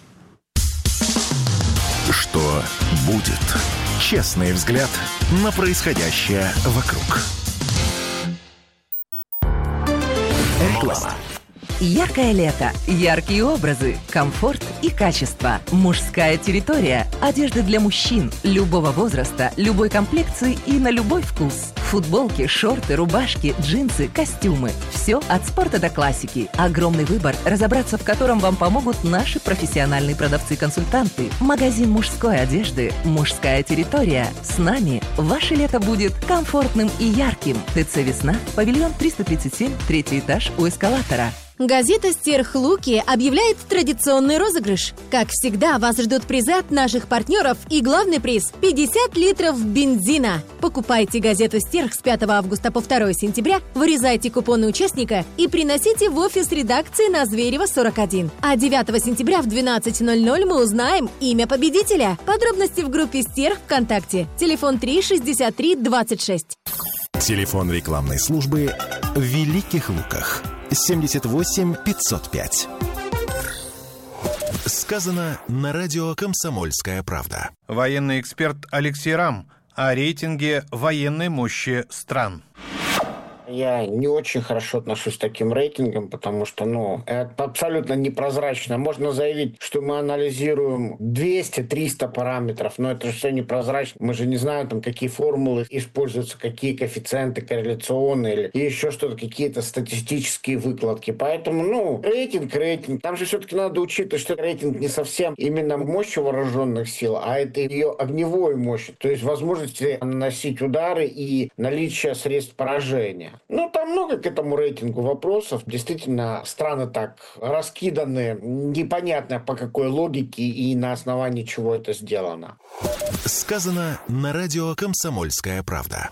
C: Что будет? Честный взгляд на происходящее вокруг.
M: Реклама. Яркое лето, яркие образы, комфорт и качество. Мужская территория. Одежда для мужчин любого возраста, любой комплекции и на любой вкус. Футболки, шорты, рубашки, джинсы, костюмы. Все от спорта до классики. Огромный выбор, разобраться в котором вам помогут наши профессиональные продавцы-консультанты. Магазин мужской одежды «Мужская территория». С нами ваше лето будет комфортным и ярким. ТЦ «Весна», павильон триста тридцать семь, третий этаж у эскалатора.
N: Газета «Стерхлуки» объявляет традиционный розыгрыш. Как всегда, вас ждут призы от наших партнеров и главный приз – пятьдесят литров бензина. Покупайте газету «Стерх» с пятого августа по второе сентября, вырезайте купоны участника и приносите в офис редакции на Зверева, сорок один. А девятого сентября в двенадцать ноль ноль мы узнаем имя победителя. Подробности в группе «Стерх» ВКонтакте. Телефон три шестьдесят три двадцать шесть.
C: Телефон рекламной службы в Великих Луках. семьдесят восемь пятьсот пять. Сказано на радио «Комсомольская правда».
O: Военный эксперт Алексей Рам о рейтинге военной мощи стран.
P: Я не очень хорошо отношусь к таким рейтингам, потому что, ну, это абсолютно непрозрачно. Можно заявить, что мы анализируем двести-триста параметров, но это же все непрозрачно. Мы же не знаем, там, какие формулы используются, какие коэффициенты корреляционные или еще что-то, какие-то статистические выкладки. Поэтому, ну, рейтинг, рейтинг. Там же все-таки надо учитывать, что рейтинг не совсем именно мощь вооруженных сил, а это ее огневой мощь, то есть возможности наносить удары и наличие средств поражения. Ну, там много к этому рейтингу вопросов. Действительно, страны так раскиданы, непонятно по какой логике и на основании чего это сделано.
C: Сказано на радио «Комсомольская правда».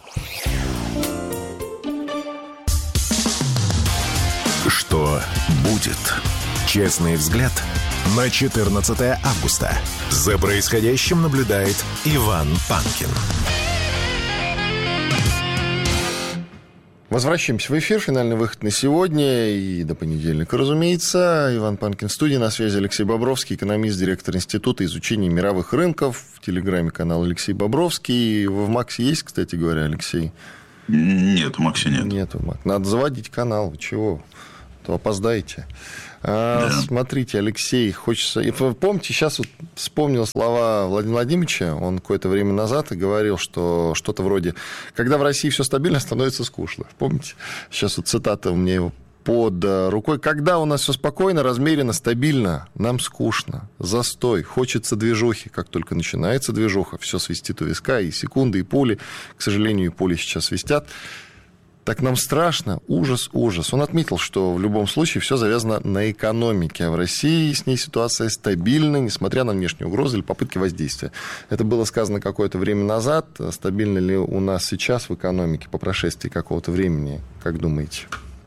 C: Что будет? Честный взгляд на четырнадцатое августа. За происходящим наблюдает Иван Панкин.
B: Возвращаемся в эфир. Финальный выход на сегодня и до понедельника, разумеется. Иван Панкин в студии. На связи Алексей Бобровский, экономист, директор Института изучения мировых рынков. В Телеграме канал Алексей Бобровский. В Максе есть, кстати говоря, Алексей?
Q: Нет, в Максе нет.
B: Нет, в Максе. Надо заводить канал. Вы чего? То опоздаете. А, да. Смотрите, Алексей, хочется... Помните, сейчас вот вспомнил слова Владимира Владимировича, он какое-то время назад и говорил, что что-то вроде «когда в России все стабильно, становится скучно». Помните? Сейчас вот цитата у меня под рукой. «Когда у нас все спокойно, размеренно, стабильно, нам скучно, застой, хочется движухи». Как только начинается движуха, все свистит у виска, и секунды, и пули. К сожалению, и пули сейчас свистят. Так нам страшно, ужас, ужас. Он отметил, что в любом случае все завязано на экономике, а в России с ней ситуация стабильна, несмотря на внешние угрозы или попытки воздействия. Это было сказано какое-то время назад. Стабильно ли у нас сейчас в экономике по прошествии какого-то времени, как думаете?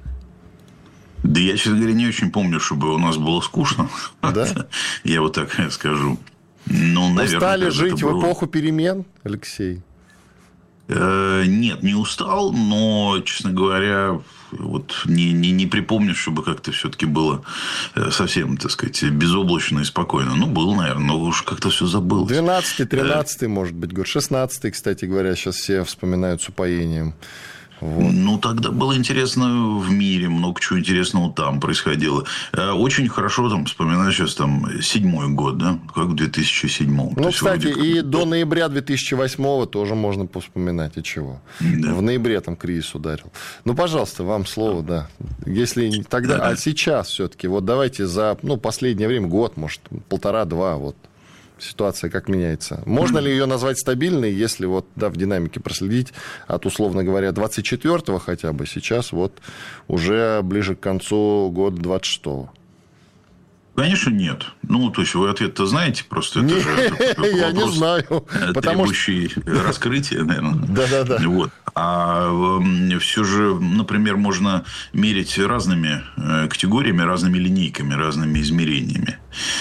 Q: Да я, честно говоря, не очень помню, чтобы у нас было скучно.
B: Да?
Q: Я вот так скажу. Ну, наверное,
B: устали жить в эпоху перемен, Алексей?
Q: Нет, не устал, но, честно говоря, вот не, не, не припомню, чтобы как-то все-таки было совсем, так сказать, безоблачно и спокойно. Ну, было, наверное, но уж как-то все забыл.
B: двенадцатый, тринадцатый, может быть, год. шестнадцатый, кстати говоря, сейчас все вспоминают с упоением. Вот.
Q: Ну, тогда было интересно в мире, много чего интересного там происходило. Очень хорошо там вспоминаю сейчас там седьмой год, да, как в две тысячи седьмом.
B: Ну, кстати, вроде... и до ноября две тысячи восьмого тоже можно повспоминать, и чего. Да. В ноябре там кризис ударил. Ну, пожалуйста, вам слово, да. Если тогда, да. А сейчас все-таки, вот давайте за, ну, последнее время, год, может, полтора-два, вот. Ситуация как меняется. Можно ли ее назвать стабильной, если вот, да, в динамике проследить от, условно говоря, двадцать четвёртого хотя бы, сейчас вот уже ближе к концу года двадцать шестого?
Q: Конечно, нет. Ну, то есть, вы ответ-то знаете, просто это же
B: я не знаю.
Q: Требующий раскрытия, наверное.
B: Да-да-да.
Q: Вот. А все же, например, можно мерить разными категориями, разными линейками, разными измерениями.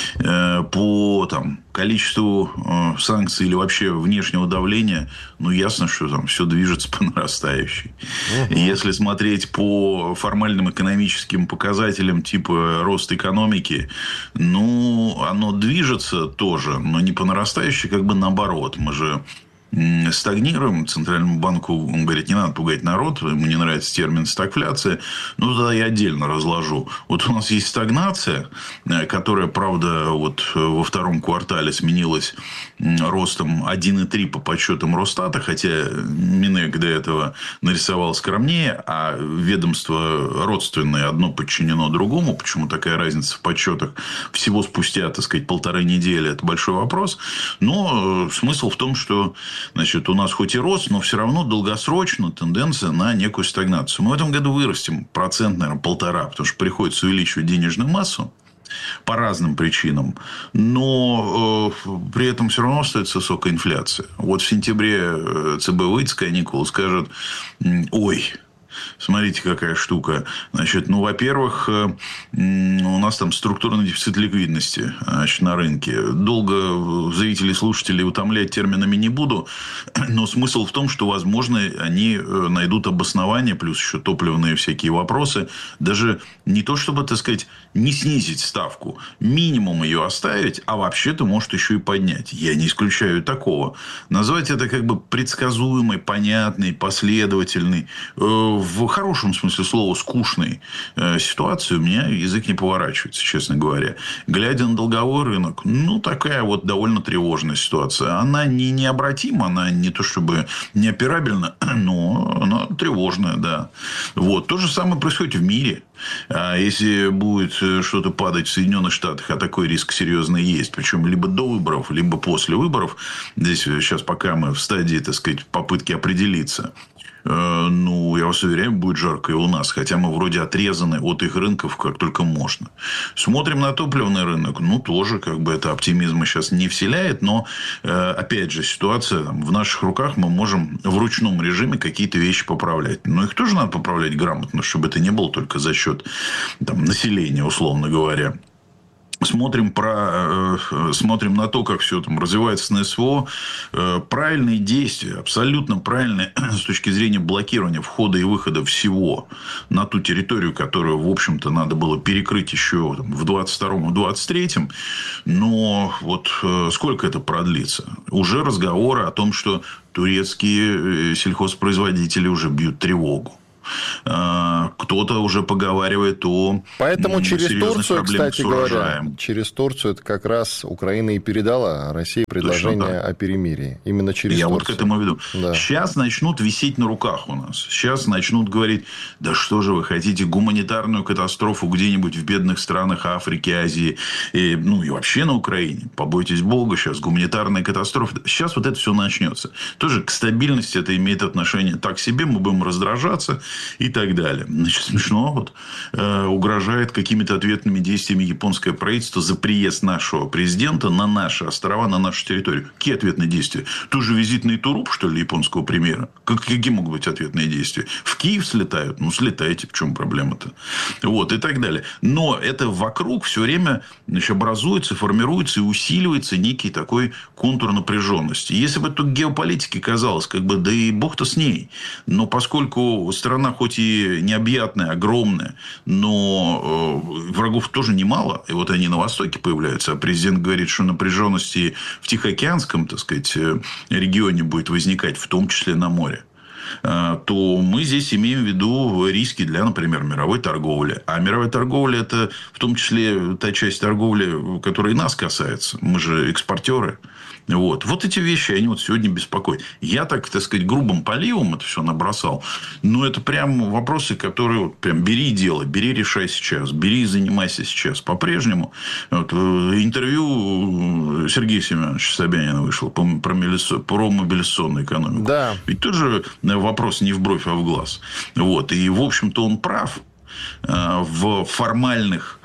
Q: По там, количеству санкций или вообще внешнего давления, ну, ясно, что там все движется по нарастающей. Угу. Если смотреть по формальным экономическим показателям типа рост экономики, ну, оно движется тоже, но не по нарастающей, как бы наоборот. Мы же стагнируем. Центральному банку, он говорит, не надо пугать народ, ему не нравится термин стагфляция. Ну, тогда я отдельно разложу. Вот у нас есть стагнация, которая, правда, вот во втором квартале сменилась ростом один и три по подсчетам Росстата, хотя Минэк до этого нарисовал скромнее, а ведомство родственное одно подчинено другому. Почему такая разница в подсчетах всего спустя, так сказать, полторы недели? Это большой вопрос. Но смысл в том, что значит, у нас хоть и рост, но все равно долгосрочно тенденция на некую стагнацию. Мы в этом году вырастем процент, наверное, полтора, потому что приходится увеличивать денежную массу по разным причинам, но э, при этом все равно остается высокая инфляция. Вот в сентябре ЦБ выйдет с каникул, скажет, ой, смотрите, какая штука. Значит, ну, во-первых, у нас там структурный дефицит ликвидности, значит, на рынке. Долго зрители и слушатели утомлять терминами не буду, но смысл в том, что, возможно, они найдут обоснование, плюс еще топливные всякие вопросы, даже не то, чтобы, так сказать, не снизить ставку, минимум ее оставить, а вообще-то, может, еще и поднять. Я не исключаю такого. Назвать это как бы предсказуемой, понятной, последовательной, в хорошем смысле слова, скучной э, ситуации у меня язык не поворачивается, честно говоря. Глядя на долговой рынок, ну, такая вот довольно тревожная ситуация. Она не необратима, она не то чтобы неоперабельна, но она тревожная, да. Вот. То же самое происходит в мире. А если будет что-то падать в Соединенных Штатах, а такой риск серьезный есть, причем либо до выборов, либо после выборов, здесь сейчас пока мы в стадии, так сказать, попытки определиться, ну, я вас уверяю, будет жарко и у нас. Хотя мы вроде отрезаны от их рынков как только можно. Смотрим на топливный рынок. Ну, тоже как бы это оптимизма сейчас не вселяет. Но, опять же, ситуация там, в наших руках. Мы можем в ручном режиме какие-то вещи поправлять. Но их тоже надо поправлять грамотно, чтобы это не было только за счет там, населения, условно говоря. Смотрим, про, э, смотрим на то, как все там развивается на СВО. Э, правильные действия, абсолютно правильные с точки зрения блокирования входа и выхода всего на ту территорию, которую, в общем-то, надо было перекрыть еще там, в двадцать втором и двадцать третьем. Но вот э, сколько это продлится? Уже разговоры о том, что турецкие сельхозпроизводители уже бьют тревогу. Кто-то уже поговаривает о
B: Поэтому через Турцию,
Q: проблемах
B: кстати говоря, через Турцию это как раз Украина и передала России предложение о перемирии. Именно через
Q: Я
B: Турцию.
Q: вот к этому веду.
B: Да.
Q: Сейчас начнут висеть на руках у нас. Сейчас начнут говорить, да что же вы хотите, гуманитарную катастрофу где-нибудь в бедных странах Африки, Азии, и, ну и вообще на Украине. Побойтесь Бога, сейчас гуманитарная катастрофа. Сейчас вот это все начнется. Тоже к стабильности это имеет отношение так себе, мы будем раздражаться и так далее. Значит, смешно, вот, э, угрожает какими-то ответными действиями японское правительство за приезд нашего президента на наши острова, на нашу территорию. Какие ответные действия? Тоже визитный туруп, что ли, японского премьера? Как, какие могут быть ответные действия? В Киев слетают? Ну, слетайте. В чем проблема-то? Вот, и так далее. Но это вокруг все время, значит, образуется, формируется и усиливается некий такой контур напряженности. Если бы тут геополитике казалось, как бы, да и бог-то с ней. Но поскольку страна хоть и необъятная, огромная, но э, врагов тоже немало. И вот они на Востоке появляются. А президент говорит, что напряженности в Тихоокеанском, так сказать, регионе будет возникать, в том числе на море. То мы здесь имеем в виду риски для, например, мировой торговли. А мировая торговля – это в том числе та часть торговли, которая и нас касается. Мы же экспортеры. Вот. вот эти вещи, они вот сегодня беспокоят. Я так, так сказать, грубым поливом это все набросал. Но это прям вопросы, которые вот прям бери и делай, бери, решай сейчас, бери и занимайся сейчас. По-прежнему. Вот, интервью Сергея Семеновича Собянина вышло про, про мобилизационную экономику.
B: Да.
Q: Ведь тоже вопрос не в бровь, а в глаз. Вот. И, в общем-то, он прав в формальных,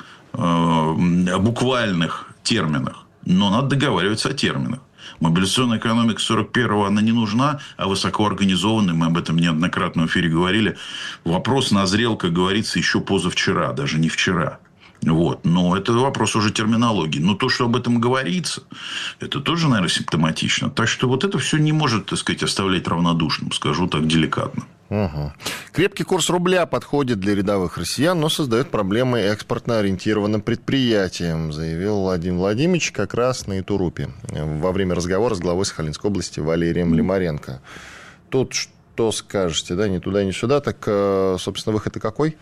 Q: буквальных терминах. Но надо договариваться о терминах. Мобилизационная экономика сорок первого, она не нужна, а высокоорганизованная, мы об этом неоднократно в эфире говорили. Вопрос назрел, как говорится, еще позавчера, даже не вчера. Вот. Но это вопрос уже терминологии. Но то, что об этом говорится, это тоже, наверное, симптоматично. Так что вот это все не может, так сказать, оставлять равнодушным, скажу так деликатно.
B: Угу. Крепкий курс рубля подходит для рядовых россиян, но создает проблемы экспортно ориентированным предприятиям, заявил Владимир Владимирович как раз на Итурупе во время разговора с главой Сахалинской области Валерием Лимаренко. Тут что скажете, да, ни туда, ни сюда, так, собственно, выход-то какой?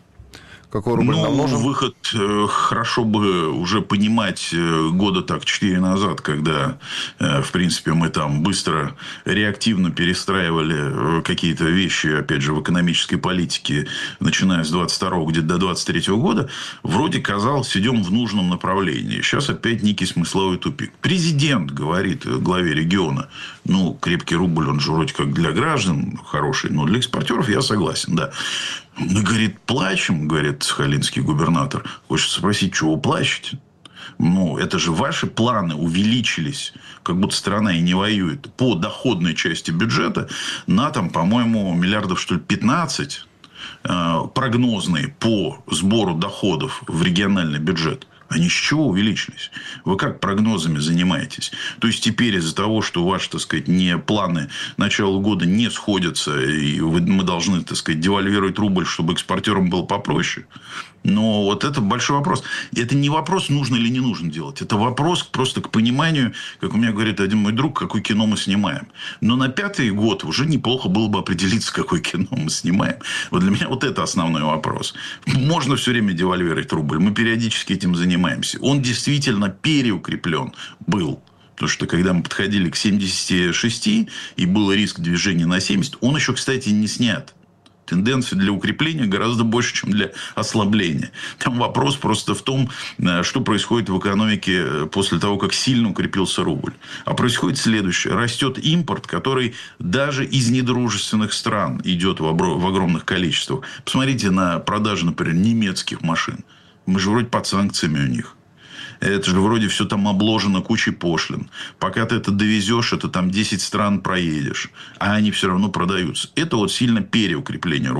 B: Какой рубль
Q: ну,
B: нам нужен?
Q: Выход э, хорошо бы уже понимать э, года так четыре назад, когда, э, в принципе, мы там быстро, реактивно перестраивали э, какие-то вещи, опять же, в экономической политике, начиная с двадцать второго где-то до двадцать третьего года, вроде казалось, идем в нужном направлении. Сейчас опять некий смысловой тупик. Президент говорит главе региона, ну, крепкий рубль, он же вроде как для граждан хороший, но для экспортеров я согласен, да. Мы, говорит, плачем, говорит сахалинский губернатор. Хочется спросить, чего вы плачете? Ну, это же ваши планы увеличились, как будто страна и не воюет, по доходной части бюджета на, там, по-моему, миллиардов, что ли, пятнадцать э, прогнозные по сбору доходов в региональный бюджет. Они с чего увеличились? Вы как прогнозами занимаетесь? То есть, теперь из-за того, что ваши, так сказать, не планы начала года не сходятся, и мы должны, так сказать, девальвировать рубль, чтобы экспортерам было попроще. Но вот это большой вопрос. Это не вопрос, нужно или не нужно делать. Это вопрос просто к пониманию, как у меня говорит один мой друг, какое кино мы снимаем. Но на пятый год уже неплохо было бы определиться, какое кино мы снимаем. Вот для меня вот это основной вопрос. Можно все время девальвировать рубль. Мы периодически этим занимаемся. Он действительно переукреплен был. Потому что, когда мы подходили к семидесяти шести, и был риск движения на семьдесят, он еще, кстати, не снят. Тенденция для укрепления гораздо больше, чем для ослабления. Там вопрос просто в том, что происходит в экономике после того, как сильно укрепился рубль. А происходит следующее. Растет импорт, который даже из недружественных стран идет в огромных количествах. Посмотрите на продажи, например, немецких машин. Мы же вроде под санкциями у них. Это же вроде все там обложено кучей пошлин. Пока ты это довезешь, это там десять стран проедешь. А они все равно продаются. Это вот сильно переукрепление рубля.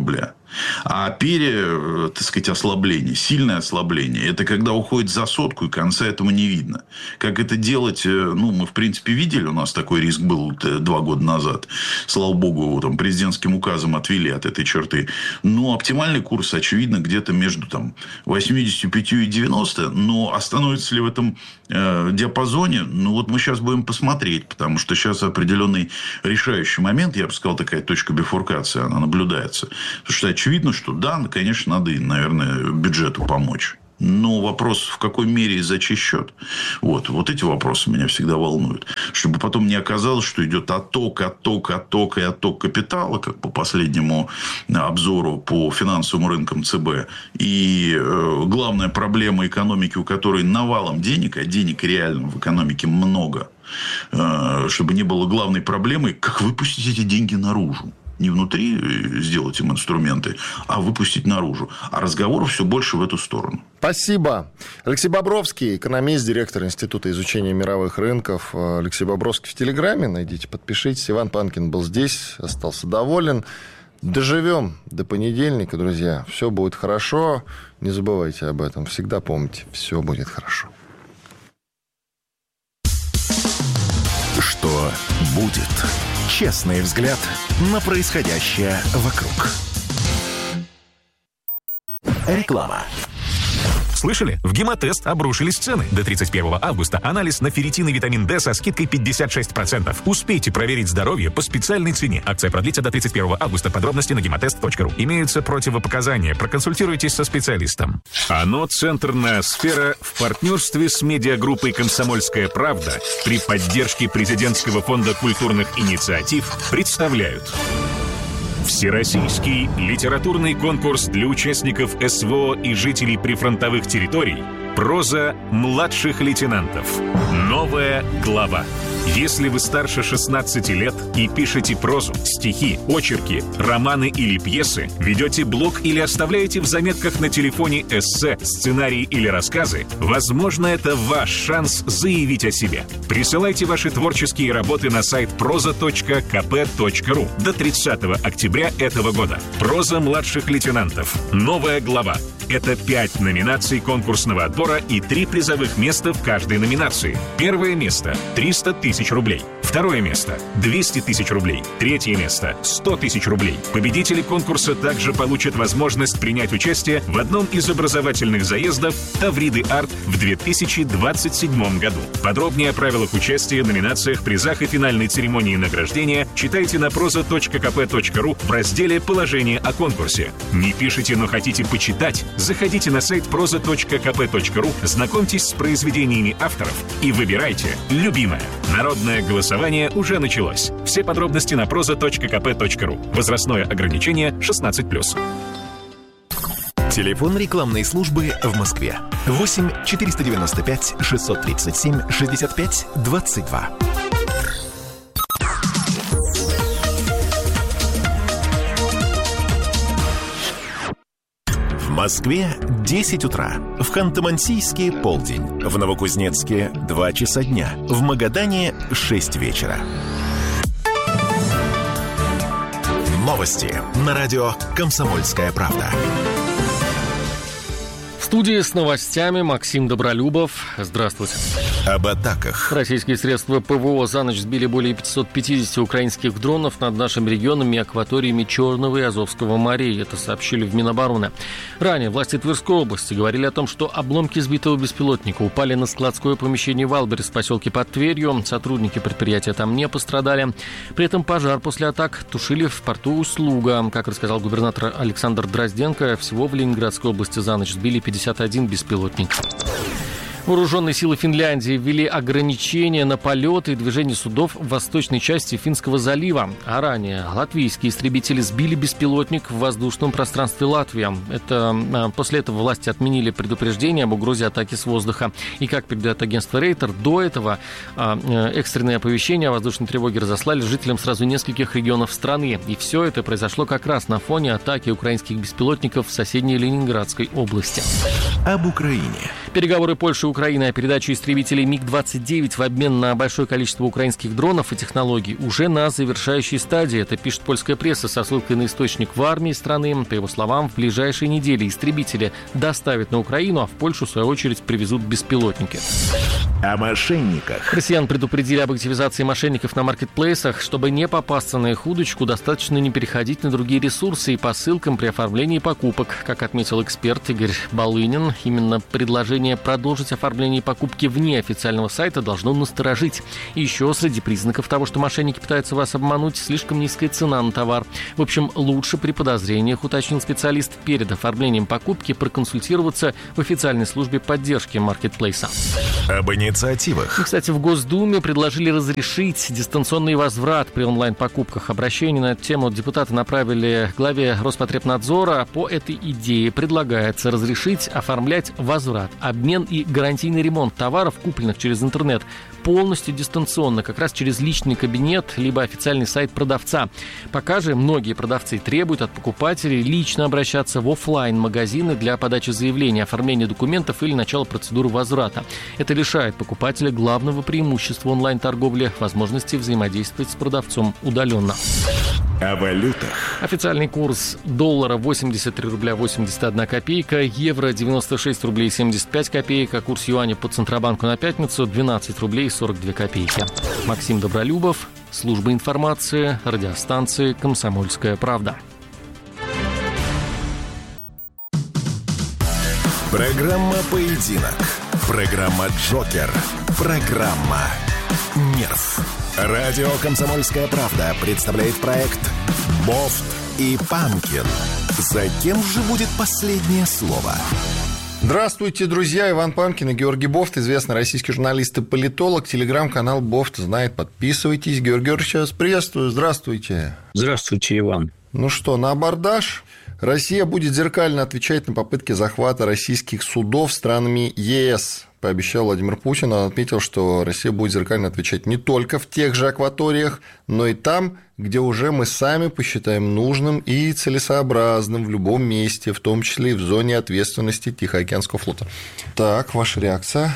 Q: А пере, так сказать, ослабление, сильное ослабление, это когда уходит за сотку, и конца этого не видно. Как это делать, ну, мы, в принципе, видели, у нас такой риск был два года назад. Слава богу, там, президентским указом отвели от этой черты. Но оптимальный курс, очевидно, где-то между там, восемьдесят пять и девяносто. Но остановится ли в этом э, диапазоне? Ну, вот мы сейчас будем посмотреть. Потому что сейчас определенный решающий момент, я бы сказал, такая точка бифуркации, она наблюдается. Потому что очевидно, что да, конечно, надо, наверное, бюджету помочь. Но вопрос, в какой мере и за чей счет. Вот, вот эти вопросы меня всегда волнуют. Чтобы потом не оказалось, что идет отток, отток, отток и отток капитала, как по последнему обзору по финансовым рынкам ЦБ. И э, главная проблема экономики, у которой навалом денег, а денег реально в экономике много, э, чтобы не было главной проблемой, как выпустить эти деньги наружу. Не внутри сделать им инструменты, а выпустить наружу. А разговоров все больше в эту сторону.
B: Спасибо. Алексей Бобровский, экономист, директор Института изучения мировых рынков. Алексей Бобровский в Телеграме. Найдите, подпишитесь. Иван Панкин был здесь, остался доволен. Доживем до понедельника, друзья. Все будет хорошо. Не забывайте об этом. Всегда помните, все будет хорошо.
C: Что будет? Честный взгляд на происходящее вокруг. Реклама.
I: Слышали? В Гемотест обрушились цены. До тридцать первого августа анализ на ферритин и витамин D со скидкой пятьдесят шесть процентов. Успейте проверить здоровье по специальной цене. Акция продлится до тридцать первого августа. Подробности на гемотест точка ру. Имеются противопоказания. Проконсультируйтесь со специалистом. ОНО «Центр Ноосфера» в партнерстве с медиагруппой «Комсомольская правда» при поддержке Президентского фонда культурных инициатив представляют Всероссийский литературный конкурс для участников СВО и жителей прифронтовых территорий «Проза младших лейтенантов». Новая глава. Если вы старше шестнадцати лет и пишете прозу, стихи, очерки, романы или пьесы, ведете блог или оставляете в заметках на телефоне эссе, сценарии или рассказы, возможно, это ваш шанс заявить о себе. Присылайте ваши творческие работы на сайт проза точка ка пэ точка ру до тридцатого октября этого года. «Проза младших лейтенантов». Новая глава. Это пять номинаций конкурсного отбора и три призовых места в каждой номинации. Первое место – триста тысяч рублей. Второе место – двести тысяч рублей. Третье место – сто тысяч рублей. Победители конкурса также получат возможность принять участие в одном из образовательных заездов «Тавриды Арт» в две тысячи двадцать седьмом году. Подробнее о правилах участия, номинациях, призах и финальной церемонии награждения читайте на проза точка ка пэ точка ру в разделе «Положение о конкурсе». Не пишите, но хотите почитать? Заходите на сайт проза точка ка пэ точка ру, знакомьтесь с произведениями авторов и выбирайте любимое. Народное голосование уже началось. Все подробности на проза точка ка пэ точка ру. Возрастное ограничение шестнадцать плюс.
C: Телефон рекламной службы в Москве. восемь четыреста девяносто пять шестьсот тридцать семь шестьдесят пять двадцать два. В Москве десять утра. В Ханты-Мансийске полдень. В Новокузнецке два часа дня. В Магадане шесть вечера. Новости на радио «Комсомольская правда».
R: В студии с новостями Максим Добролюбов. Здравствуйте.
C: Об атаках.
R: Российские средства ПВО за ночь сбили более пятьсот пятьдесят украинских дронов над нашими регионами и акваториями Черного и Азовского морей. Это сообщили в Минобороны. Ранее власти Тверской области говорили о том, что обломки сбитого беспилотника упали на складское помещение Валберес в поселке под Тверью. Сотрудники предприятия там не пострадали. При этом пожар после атак тушили в порту Услуга. Как рассказал губернатор Александр Дрозденко, всего в Ленинградской области за ночь сбили пятьдесят один беспилотник. Вооруженные силы Финляндии ввели ограничения на полеты и движение судов в восточной части Финского залива. А ранее латвийские истребители сбили беспилотник в воздушном пространстве Латвии. Это, после этого власти отменили предупреждение об угрозе атаки с воздуха. И, как передает агентство Рейтер, до этого экстренные оповещения о воздушной тревоге разослали жителям сразу нескольких регионов страны. И все это произошло как раз на фоне атаки украинских беспилотников в соседней Ленинградской области.
C: Об Украине.
R: Переговоры Польши и Украины о передаче истребителей миг двадцать девять в обмен на большое количество украинских дронов и технологий уже на завершающей стадии. Это пишет польская пресса со ссылкой на источник в армии страны. По его словам, в ближайшие недели истребители доставят на Украину, а в Польшу, в свою очередь, привезут беспилотники.
C: О мошенниках.
R: Россиян предупредили об активизации мошенников на маркетплейсах. Чтобы не попасться на их удочку, достаточно не переходить на другие ресурсы и по ссылкам при оформлении покупок. Как отметил эксперт Игорь Балынин, именно предложение продолжить оформление покупки вне официального сайта должно насторожить. И еще среди признаков того, что мошенники пытаются вас обмануть, слишком низкая цена на товар. В общем, лучше при подозрениях, уточнил специалист, перед оформлением покупки проконсультироваться в официальной службе поддержки маркетплейса.
C: Об инициативах.
R: И, кстати, в Госдуме предложили разрешить дистанционный возврат при онлайн-покупках. Обращение на эту тему депутаты направили главе Роспотребнадзора. По этой идее предлагается разрешить оформлять возврат, обмен и гарантийный ремонт товаров, купленных через интернет, полностью дистанционно, как раз через личный кабинет либо официальный сайт продавца. Пока же многие продавцы требуют от покупателей лично обращаться в офлайн-магазины для подачи заявления, оформления документов или начала процедуры возврата. Это лишает покупателя главного преимущества онлайн-торговли – возможности взаимодействовать с продавцом удаленно.
C: О валютах.
R: Официальный курс доллара восемьдесят три рубля восемьдесят одна копейка, евро девяносто шесть рублей семьдесят пять копеек, а курс юаня по Центробанку на пятницу двенадцать рублей сорок две копейки. Максим Добролюбов, служба информации, радиостанции «Комсомольская правда».
C: Программа «Поединок». Программа «Джокер». Программа «Нерв». Радио «Комсомольская правда» представляет проект «Бофт и Панкин». За кем же будет последнее слово?
B: Здравствуйте, друзья. Иван Панкин и Георгий Бофт, известный российский журналист и политолог. Телеграм-канал Бофт знает. Подписывайтесь. Георгий Георгиевич, вас приветствую. Здравствуйте.
S: Здравствуйте, Иван.
B: Ну что, на абордаж? Россия будет зеркально отвечать на попытки захвата российских судов странами ЕС, пообещал Владимир Путин. Он отметил, что Россия будет зеркально отвечать не только в тех же акваториях, но и там, где уже мы сами посчитаем нужным и целесообразным в любом месте, в том числе и в зоне ответственности Тихоокеанского флота. Так, ваша реакция?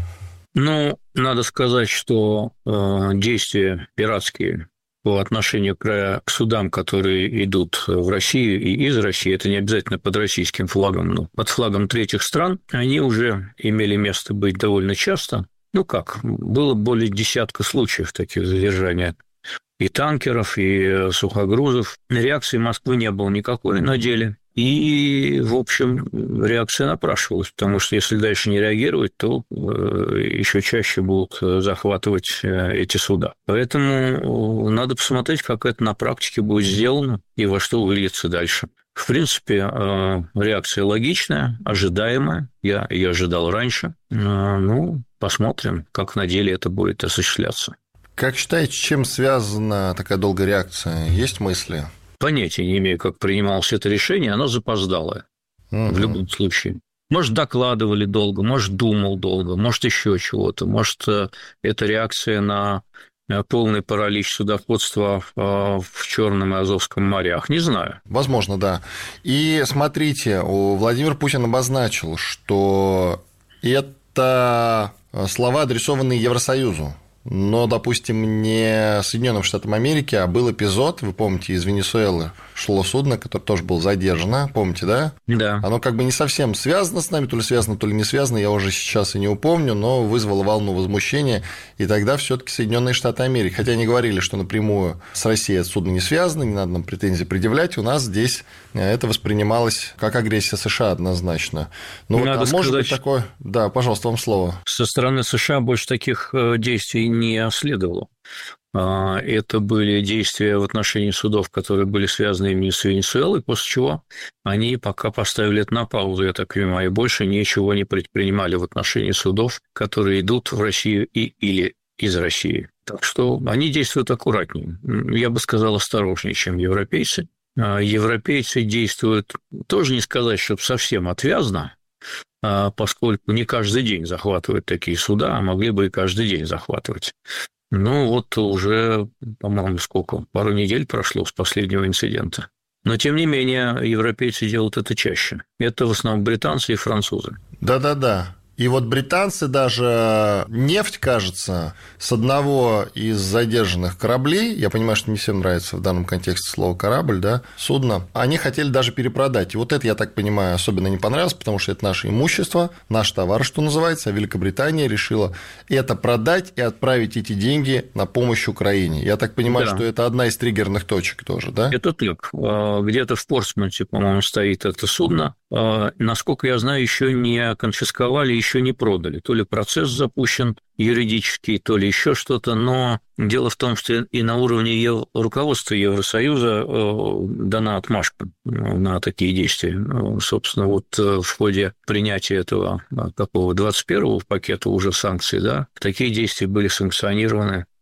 S: Ну, надо сказать, что э, действия пиратские по отношению к, к судам, которые идут в Россию и из России, это не обязательно под российским флагом, но под флагом третьих стран, они уже имели место быть довольно часто. Ну как, было более десятка случаев таких задержания и танкеров, и сухогрузов. Реакции Москвы не было никакой на деле. И, в общем, реакция напрашивалась, потому что если дальше не реагировать, то еще чаще будут захватывать эти суда. Поэтому надо посмотреть, как это на практике будет сделано и во что выльется дальше. В принципе, реакция логичная, ожидаемая. Я ее ожидал раньше. Ну, посмотрим, как на деле это будет осуществляться.
B: Как считаете, с чем связана такая долгая реакция? Есть мысли?
S: Понятия не имею, как принималось это решение, оно запоздалое угу. в любом случае. Может, докладывали долго, может, думал долго, может, еще чего-то. Может, это реакция на полный паралич судоходства в Черном и Азовском морях. Не знаю.
B: Возможно, да. И смотрите, Владимир Путин обозначил, что это слова, адресованные Евросоюзу. Но, допустим, не Соединенным Штатам Америки, а был эпизод, вы помните, из Венесуэлы шло судно, которое тоже было задержано, помните, да?
S: Да.
B: Оно как бы не совсем связано с нами, то ли связано, то ли не связано, я уже сейчас и не упомню, но вызвало волну возмущения, и тогда все-таки Соединенные Штаты Америки, хотя они говорили, что напрямую с Россией это судно не связано, не надо нам претензии предъявлять, у нас здесь это воспринималось как агрессия США однозначно. Ну,
S: надо
B: вот, а
S: сказать,
B: может быть такое... Да, пожалуйста, вам слово.
S: Со стороны США больше таких действий не следовало. Это были действия в отношении судов, которые были связаны именно с Венесуэлой, после чего они пока поставили это на паузу, я так понимаю, и больше ничего не предпринимали в отношении судов, которые идут в Россию и или из России. Так что они действуют аккуратнее. Я бы сказал, осторожнее, чем европейцы. Европейцы действуют, тоже не сказать, чтобы совсем отвязно, поскольку не каждый день захватывают такие суда, а могли бы и каждый день захватывать. Ну, вот уже, по-моему, сколько? Пару недель прошло с последнего инцидента. Но, тем не менее, европейцы делают это чаще. Это в основном британцы и французы.
B: Да-да-да. И вот британцы даже нефть, кажется, с одного из задержанных кораблей, я понимаю, что не всем нравится в данном контексте слово «корабль», да, судно, они хотели даже перепродать. И вот это, я так понимаю, особенно не понравилось, потому что это наше имущество, наш товар, что называется, а Великобритания решила это продать и отправить эти деньги на помощь Украине. Я так понимаю, да. что это одна из триггерных точек тоже, да?
S: Это так. Где-то в Портсмуте, по-моему, стоит это судно. Насколько я знаю, еще не конфисковали, еще не продали. То ли процесс запущен юридический, то ли еще что-то, но дело в том, что и на уровне ев... руководства Евросоюза дана отмашка на такие действия. Собственно, вот в ходе принятия этого какого двадцать первого пакета уже санкций, да, такие действия были санкционированы